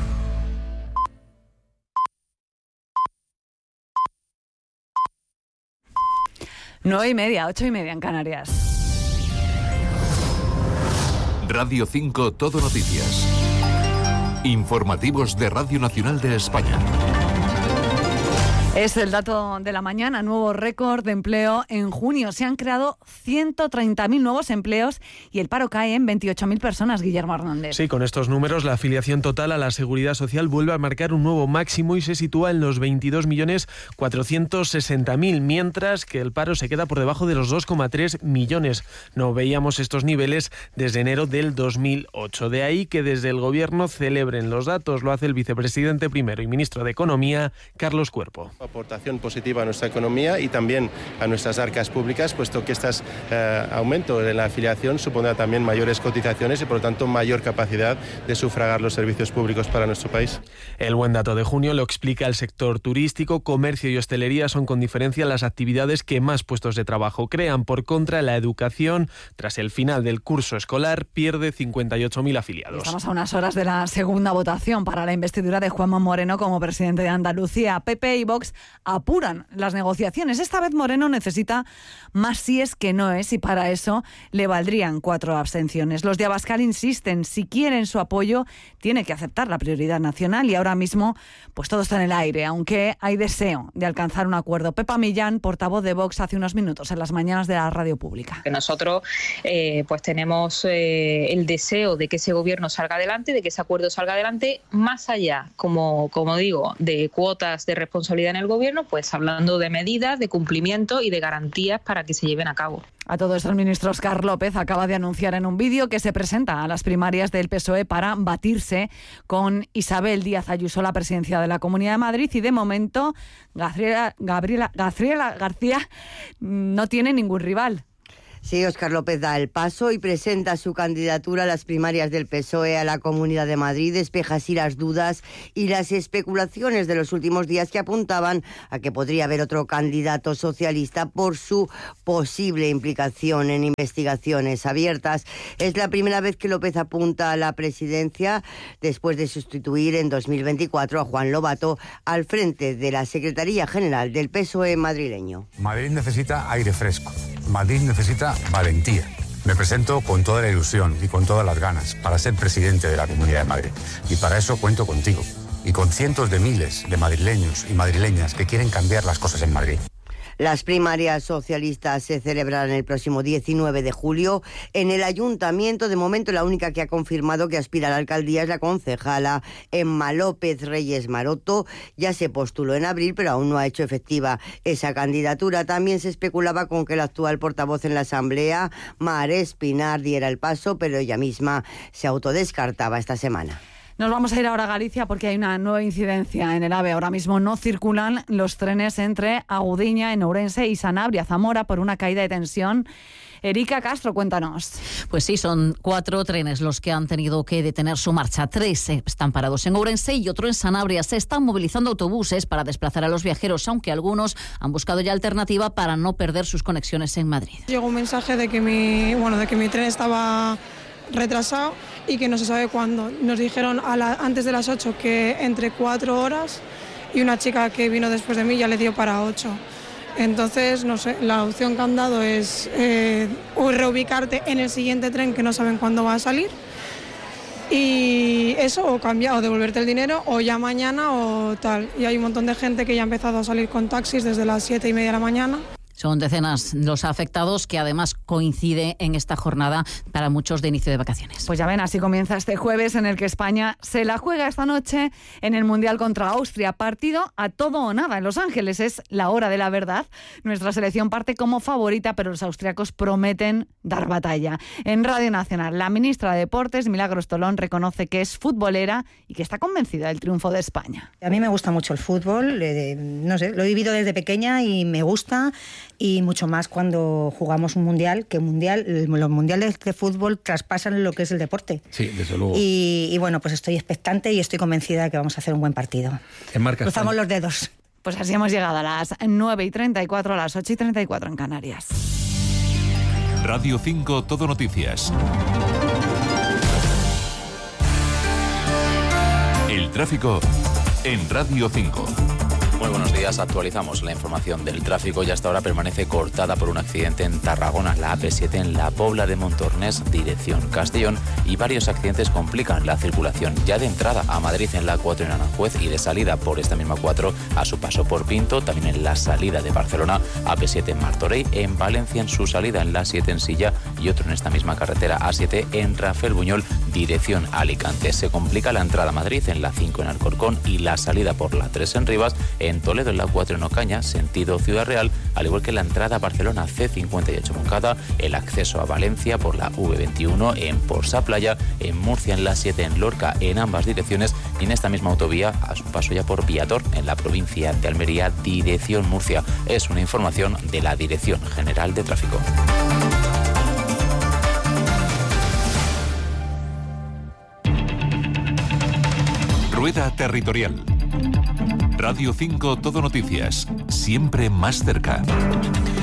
Nueve y media, 8:30 en Canarias. Radio 5 Todo Noticias. Informativos de Radio Nacional de España. Es el dato de la mañana, nuevo récord de empleo en junio. Se han creado 130.000 nuevos empleos y el paro cae en 28.000 personas, Guillermo Hernández. Sí, con estos números la afiliación total a la Seguridad Social vuelve a marcar un nuevo máximo y se sitúa en los 22.460.000, mientras que el paro se queda por debajo de los 2,3 millones. No veíamos estos niveles desde enero del 2008. De ahí que desde el Gobierno celebren los datos. Lo hace el vicepresidente primero y ministro de Economía, Carlos Cuerpo. Aportación positiva a nuestra economía y también a nuestras arcas públicas, puesto que este aumento de la afiliación supondrá también mayores cotizaciones y por lo tanto mayor capacidad de sufragar los servicios públicos para nuestro país. El buen dato de junio lo explica el sector turístico. Comercio y hostelería son con diferencia las actividades que más puestos de trabajo crean. Por contra, la educación, tras el final del curso escolar, pierde 58.000 afiliados. Estamos a unas horas de la segunda votación para la investidura de Juanma Moreno como presidente de Andalucía. PP y Vox apuran las negociaciones. Esta vez Moreno necesita más síes que noes y para eso le valdrían 4 abstenciones. Los de Abascal insisten, si quieren su apoyo, tiene que aceptar la prioridad nacional y ahora mismo pues todo está en el aire, aunque hay deseo de alcanzar un acuerdo. Pepa Millán, portavoz de Vox, hace unos minutos en las mañanas de la radio pública. Nosotros pues tenemos el deseo de que ese gobierno salga adelante, de que ese acuerdo salga adelante, más allá, como digo, de cuotas de responsabilidad en el gobierno, pues hablando de medidas, de cumplimiento y de garantías para que se lleven a cabo. A todo esto, el ministro Óscar López acaba de anunciar en un vídeo que se presenta a las primarias del PSOE para batirse con Isabel Díaz Ayuso, la presidencia de la Comunidad de Madrid, y de momento Gabriela García no tiene ningún rival. Sí, Óscar López da el paso y presenta su candidatura a las primarias del PSOE a la Comunidad de Madrid. Despeja así las dudas y las especulaciones de los últimos días que apuntaban a que podría haber otro candidato socialista por su posible implicación en investigaciones abiertas. Es la primera vez que López apunta a la presidencia después de sustituir en 2024 a Juan Lobato al frente de la Secretaría General del PSOE madrileño. Madrid necesita aire fresco. Madrid necesita valentía. Me presento con toda la ilusión y con todas las ganas para ser presidente de la Comunidad de Madrid. Y para eso cuento contigo y con cientos de miles de madrileños y madrileñas que quieren cambiar las cosas en Madrid. Las primarias socialistas se celebrarán el próximo 19 de julio en el Ayuntamiento. De momento, la única que ha confirmado que aspira a la alcaldía es la concejala Emma López Reyes Maroto. Ya se postuló en abril, pero aún no ha hecho efectiva esa candidatura. También se especulaba con que el actual portavoz en la Asamblea, Mar Espinar, diera el paso, pero ella misma se autodescartaba esta semana. Nos vamos a ir ahora a Galicia porque hay una nueva incidencia en el AVE. Ahora mismo no circulan los trenes entre Agudiña, en Ourense, y Sanabria, Zamora, por una caída de tensión. Erika Castro, cuéntanos. Pues sí, son 4 trenes los que han tenido que detener su marcha. 3 están parados en Ourense y otro en Sanabria. Se están movilizando autobuses para desplazar a los viajeros, aunque algunos han buscado ya alternativa para no perder sus conexiones en Madrid. Llegó un mensaje de que mi tren estaba retrasado y que no se sabe cuándo. Nos dijeron antes de las 8 que entre 4 horas y una chica que vino después de mí ya le dio para 8. Entonces, no sé, la opción que han dado es o reubicarte en el siguiente tren que no saben cuándo va a salir y eso, o cambiar, o devolverte el dinero, o ya mañana o tal. Y hay un montón de gente que ya ha empezado a salir con taxis desde las 7:30 de la mañana. Son decenas los afectados, que además coincide en esta jornada para muchos de inicio de vacaciones. Pues ya ven, así comienza este jueves en el que España se la juega esta noche en el Mundial contra Austria. Partido a todo o nada en Los Ángeles. Es la hora de la verdad. Nuestra selección parte como favorita, pero los austriacos prometen dar batalla. En Radio Nacional, la ministra de Deportes, Milagros Tolón, reconoce que es futbolera y que está convencida del triunfo de España. A mí me gusta mucho el fútbol, no sé, lo he vivido desde pequeña y me gusta. Y mucho más cuando jugamos un mundial, que los mundiales de fútbol traspasan lo que es el deporte. Sí, desde luego. Y bueno, pues estoy expectante y estoy convencida de que vamos a hacer un buen partido. Cruzamos los dedos. Pues así hemos llegado a las 9:34, a las 8:34 en Canarias. Radio 5, Todo Noticias. El tráfico en Radio 5. Muy buenos días, actualizamos la información del tráfico y hasta ahora permanece cortada por un accidente en Tarragona, la AP7 en la Pobla de Montornés, dirección Castellón, y varios accidentes complican la circulación ya de entrada a Madrid en la A4 en Aranjuez y de salida por esta misma 4 a su paso por Pinto, también en la salida de Barcelona, AP7 en Martorell, en Valencia en su salida en la A7 en Silla y otro en esta misma carretera A7 en Rafael Buñol, dirección Alicante. Se complica la entrada a Madrid en la 5 en Alcorcón y la salida por la 3 en Rivas, en Toledo en la 4 en Ocaña, sentido Ciudad Real, al igual que la entrada a Barcelona C58 Moncada, el acceso a Valencia por la V21 en Porsa Playa, en Murcia en la 7 en Lorca en ambas direcciones y en esta misma autovía a su paso ya por Viator en la provincia de Almería, dirección Murcia. Es una información de la Dirección General de Tráfico. Rueda Territorial. Radio 5 Todo Noticias, siempre más cerca.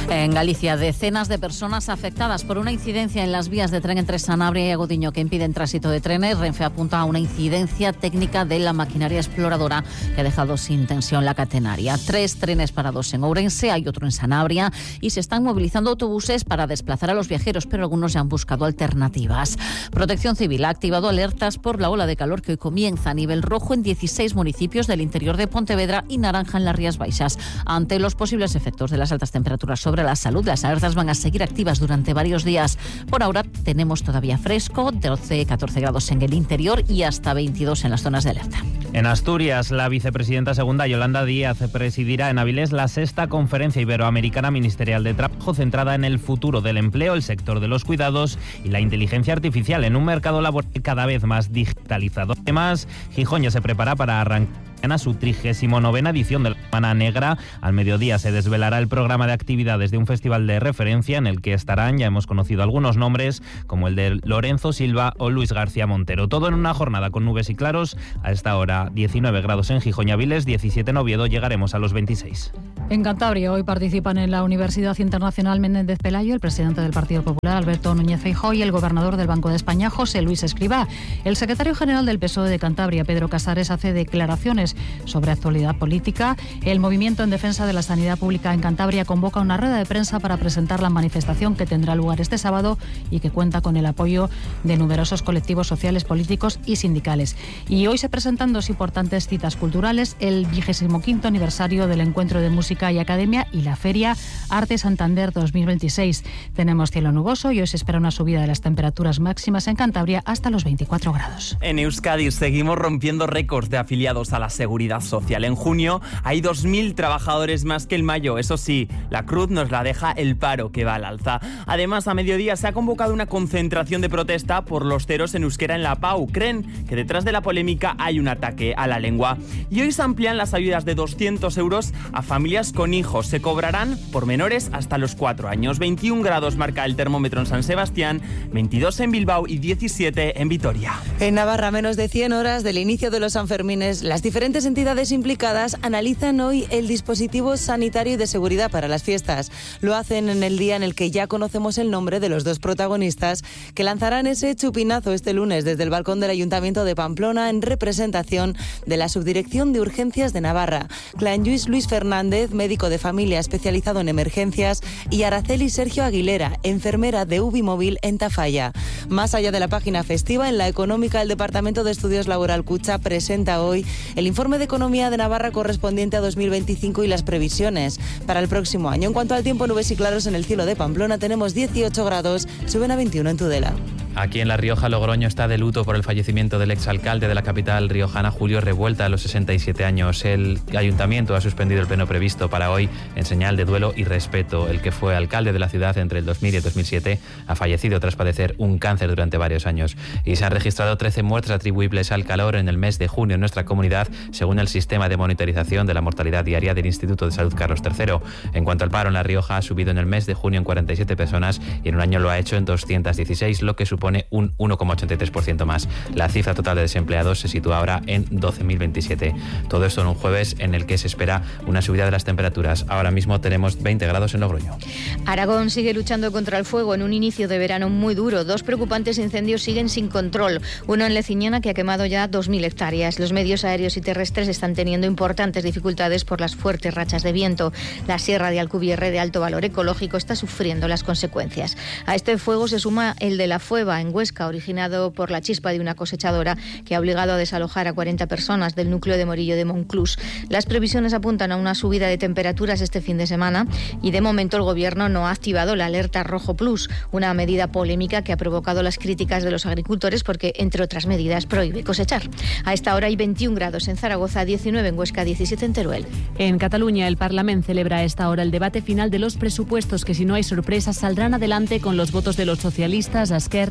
En Galicia, decenas de personas afectadas por una incidencia en las vías de tren entre Sanabria y Agodiño que impiden tránsito de trenes. Renfe apunta a una incidencia técnica de la maquinaria exploradora que ha dejado sin tensión la catenaria. 3 trenes parados en Ourense, hay otro en Sanabria y se están movilizando autobuses para desplazar a los viajeros, pero algunos ya han buscado alternativas. Protección Civil ha activado alertas por la ola de calor que hoy comienza. A nivel rojo en 16 municipios del interior de Pontevedra y naranja en las Rías Baixas. Ante los posibles efectos de las altas temperaturas sobre la salud, las alertas van a seguir activas durante varios días. Por ahora tenemos todavía fresco, 12-14 grados en el interior y hasta 22 en las zonas de alerta. En Asturias, la vicepresidenta segunda Yolanda Díaz presidirá en Avilés la 6ª Conferencia Iberoamericana Ministerial de Trabajo, centrada en el futuro del empleo, el sector de los cuidados y la inteligencia artificial en un mercado laboral cada vez más digitalizado. Además, Gijón ya se prepara para arrancar a su 39ª edición de la Semana Negra. Al mediodía se desvelará el programa de actividades de un festival de referencia en el que estarán, ya hemos conocido algunos nombres, como el de Lorenzo Silva o Luis García Montero. Todo en una jornada con nubes y claros. A esta hora 19 grados en Gijón y Avilés, 17 en Oviedo, llegaremos a los 26. En Cantabria hoy participan en la Universidad Internacional Menéndez Pelayo el presidente del Partido Popular, Alberto Núñez Feijóo, y el gobernador del Banco de España, José Luis Escrivá. El secretario general del PSOE de Cantabria, Pedro Casares, hace declaraciones sobre actualidad política. El movimiento en defensa de la sanidad pública en Cantabria convoca una rueda de prensa para presentar la manifestación que tendrá lugar este sábado y que cuenta con el apoyo de numerosos colectivos sociales, políticos y sindicales. Y hoy se presentan 2 importantes citas culturales: el 25º aniversario del Encuentro de Música y Academia y la Feria Arte Santander 2026. Tenemos cielo nuboso y hoy se espera una subida de las temperaturas máximas en Cantabria hasta los 24 grados. En Euskadi seguimos rompiendo récords de afiliados a la Seguridad Social. En junio hay 2.000 trabajadores más que en mayo. Eso sí, la cruz nos la deja el paro, que va al alza. Además, a mediodía se ha convocado una concentración de protesta por los ceros en euskera en la PAU. Creen que detrás de la polémica hay un ataque a la lengua. Y hoy se amplían las ayudas de 200 euros a familias con hijos. Se cobrarán por menores hasta los 4 años. 21 grados marca el termómetro en San Sebastián, 22 en Bilbao y 17 en Vitoria. En Navarra, menos de 100 horas del inicio de los Sanfermines, las diferentes entidades implicadas analizan hoy el dispositivo sanitario y de seguridad para las fiestas. Lo hacen en el día en el que ya conocemos el nombre de los 2 protagonistas que lanzarán ese chupinazo este lunes desde el balcón del Ayuntamiento de Pamplona en representación de la Subdirección de Urgencias de Navarra. Clan Luis Fernández, médico de familia especializado en emergencias, y Araceli Sergio Aguilera, enfermera de Ubimóvil en Tafalla. Más allá de la página festiva, en la económica, el Departamento de Estudios Laboral Cucha presenta hoy el informe de Economía de Navarra correspondiente a 2025 y las previsiones para el próximo año. En cuanto al tiempo, nubes y claros en el cielo de Pamplona, tenemos 18 grados, suben a 21 en Tudela. Aquí en La Rioja, Logroño está de luto por el fallecimiento del exalcalde de la capital riojana, Julio Revuelta, a los 67 años. El ayuntamiento ha suspendido el pleno previsto para hoy en señal de duelo y respeto. El que fue alcalde de la ciudad entre el 2000 y el 2007 ha fallecido tras padecer un cáncer durante varios años. Y se han registrado 13 muertes atribuibles al calor en el mes de junio en nuestra comunidad, según el sistema de monitorización de la mortalidad diaria del Instituto de Salud Carlos III. En cuanto al paro, en La Rioja ha subido en el mes de junio en 47 personas y en un año lo ha hecho en 216, lo que supone un 1,83% más. La cifra total de desempleados se sitúa ahora en 12.027. Todo esto en un jueves en el que se espera una subida de las temperaturas. Ahora mismo tenemos 20 grados en Logroño. Aragón sigue luchando contra el fuego en un inicio de verano muy duro. 2 preocupantes incendios siguen sin control. Uno en Leciñana, que ha quemado ya 2.000 hectáreas. Los medios aéreos y terrestres están teniendo importantes dificultades por las fuertes rachas de viento. La sierra de Alcubierre, de alto valor ecológico, está sufriendo las consecuencias. A este fuego se suma el de la Fueva, en Huesca, originado por la chispa de una cosechadora que ha obligado a desalojar a 40 personas del núcleo de Morillo de Monclús. Las previsiones apuntan a una subida de temperaturas este fin de semana y de momento el gobierno no ha activado la alerta rojo plus, una medida polémica que ha provocado las críticas de los agricultores porque, entre otras medidas, prohíbe cosechar. A esta hora hay 21 grados en Zaragoza, 19 en Huesca, 17 en Teruel. En Cataluña, el Parlamento celebra a esta hora el debate final de los presupuestos que, si no hay sorpresas, saldrán adelante con los votos de los socialistas, Esquerra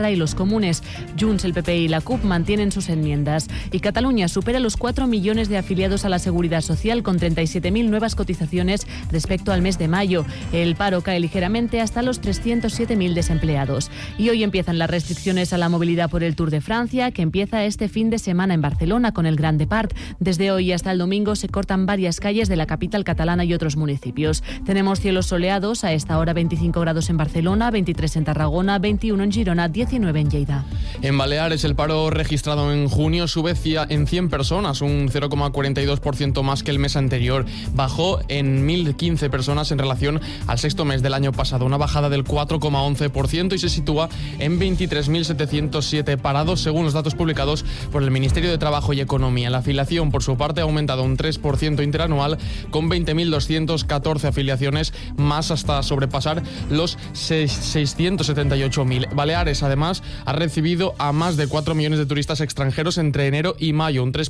Esquerra y los Comunes. Junts, el PP y la CUP mantienen sus enmiendas. Y Cataluña supera los 4 millones de afiliados a la Seguridad Social, con 37.000 nuevas cotizaciones respecto al mes de mayo. El paro cae ligeramente hasta los 307.000 desempleados. Y hoy empiezan las restricciones a la movilidad por el Tour de Francia, que empieza este fin de semana en Barcelona con el Grand Depart. Desde hoy hasta el domingo se cortan varias calles de la capital catalana y otros municipios. Tenemos cielos soleados, a esta hora 25 grados en Barcelona, 23 en Tarragona, 21 en Girona, 19 en Lleida. En Baleares, el paro registrado en junio sube en 100 personas, un 0,42% más que el mes anterior. Bajó en 1.015 personas en relación al sexto mes del año pasado, una bajada del 4,11% y se sitúa en 23.707 parados, según los datos publicados por el Ministerio de Trabajo y Economía. La afiliación, por su parte, ha aumentado un 3% interanual, con 20.214 afiliaciones más, hasta sobrepasar los 678.000. Baleares, además, ha recibido a más de 4 millones de turistas extranjeros entre enero y mayo, un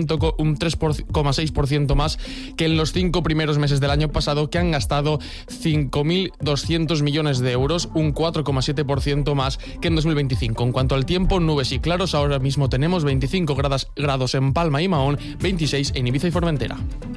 3,6% más que en los 5 primeros meses del año pasado, que han gastado 5.200 millones de euros, un 4,7% más que en 2025. En cuanto al tiempo, nubes y claros, ahora mismo tenemos 25 grados en Palma y Mahón, 26 en Ibiza y Formentera.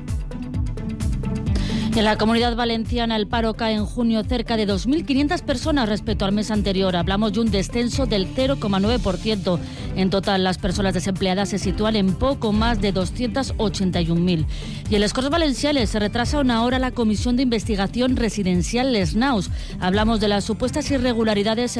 En la Comunidad Valenciana el paro cae en junio cerca de 2.500 personas respecto al mes anterior. Hablamos de un descenso del 0,9%. En total, las personas desempleadas se sitúan en poco más de 281.000. Y en les Corts Valencianes se retrasa una hora la Comisión de Investigación Residencial Les Naus. Hablamos de las supuestas irregularidades en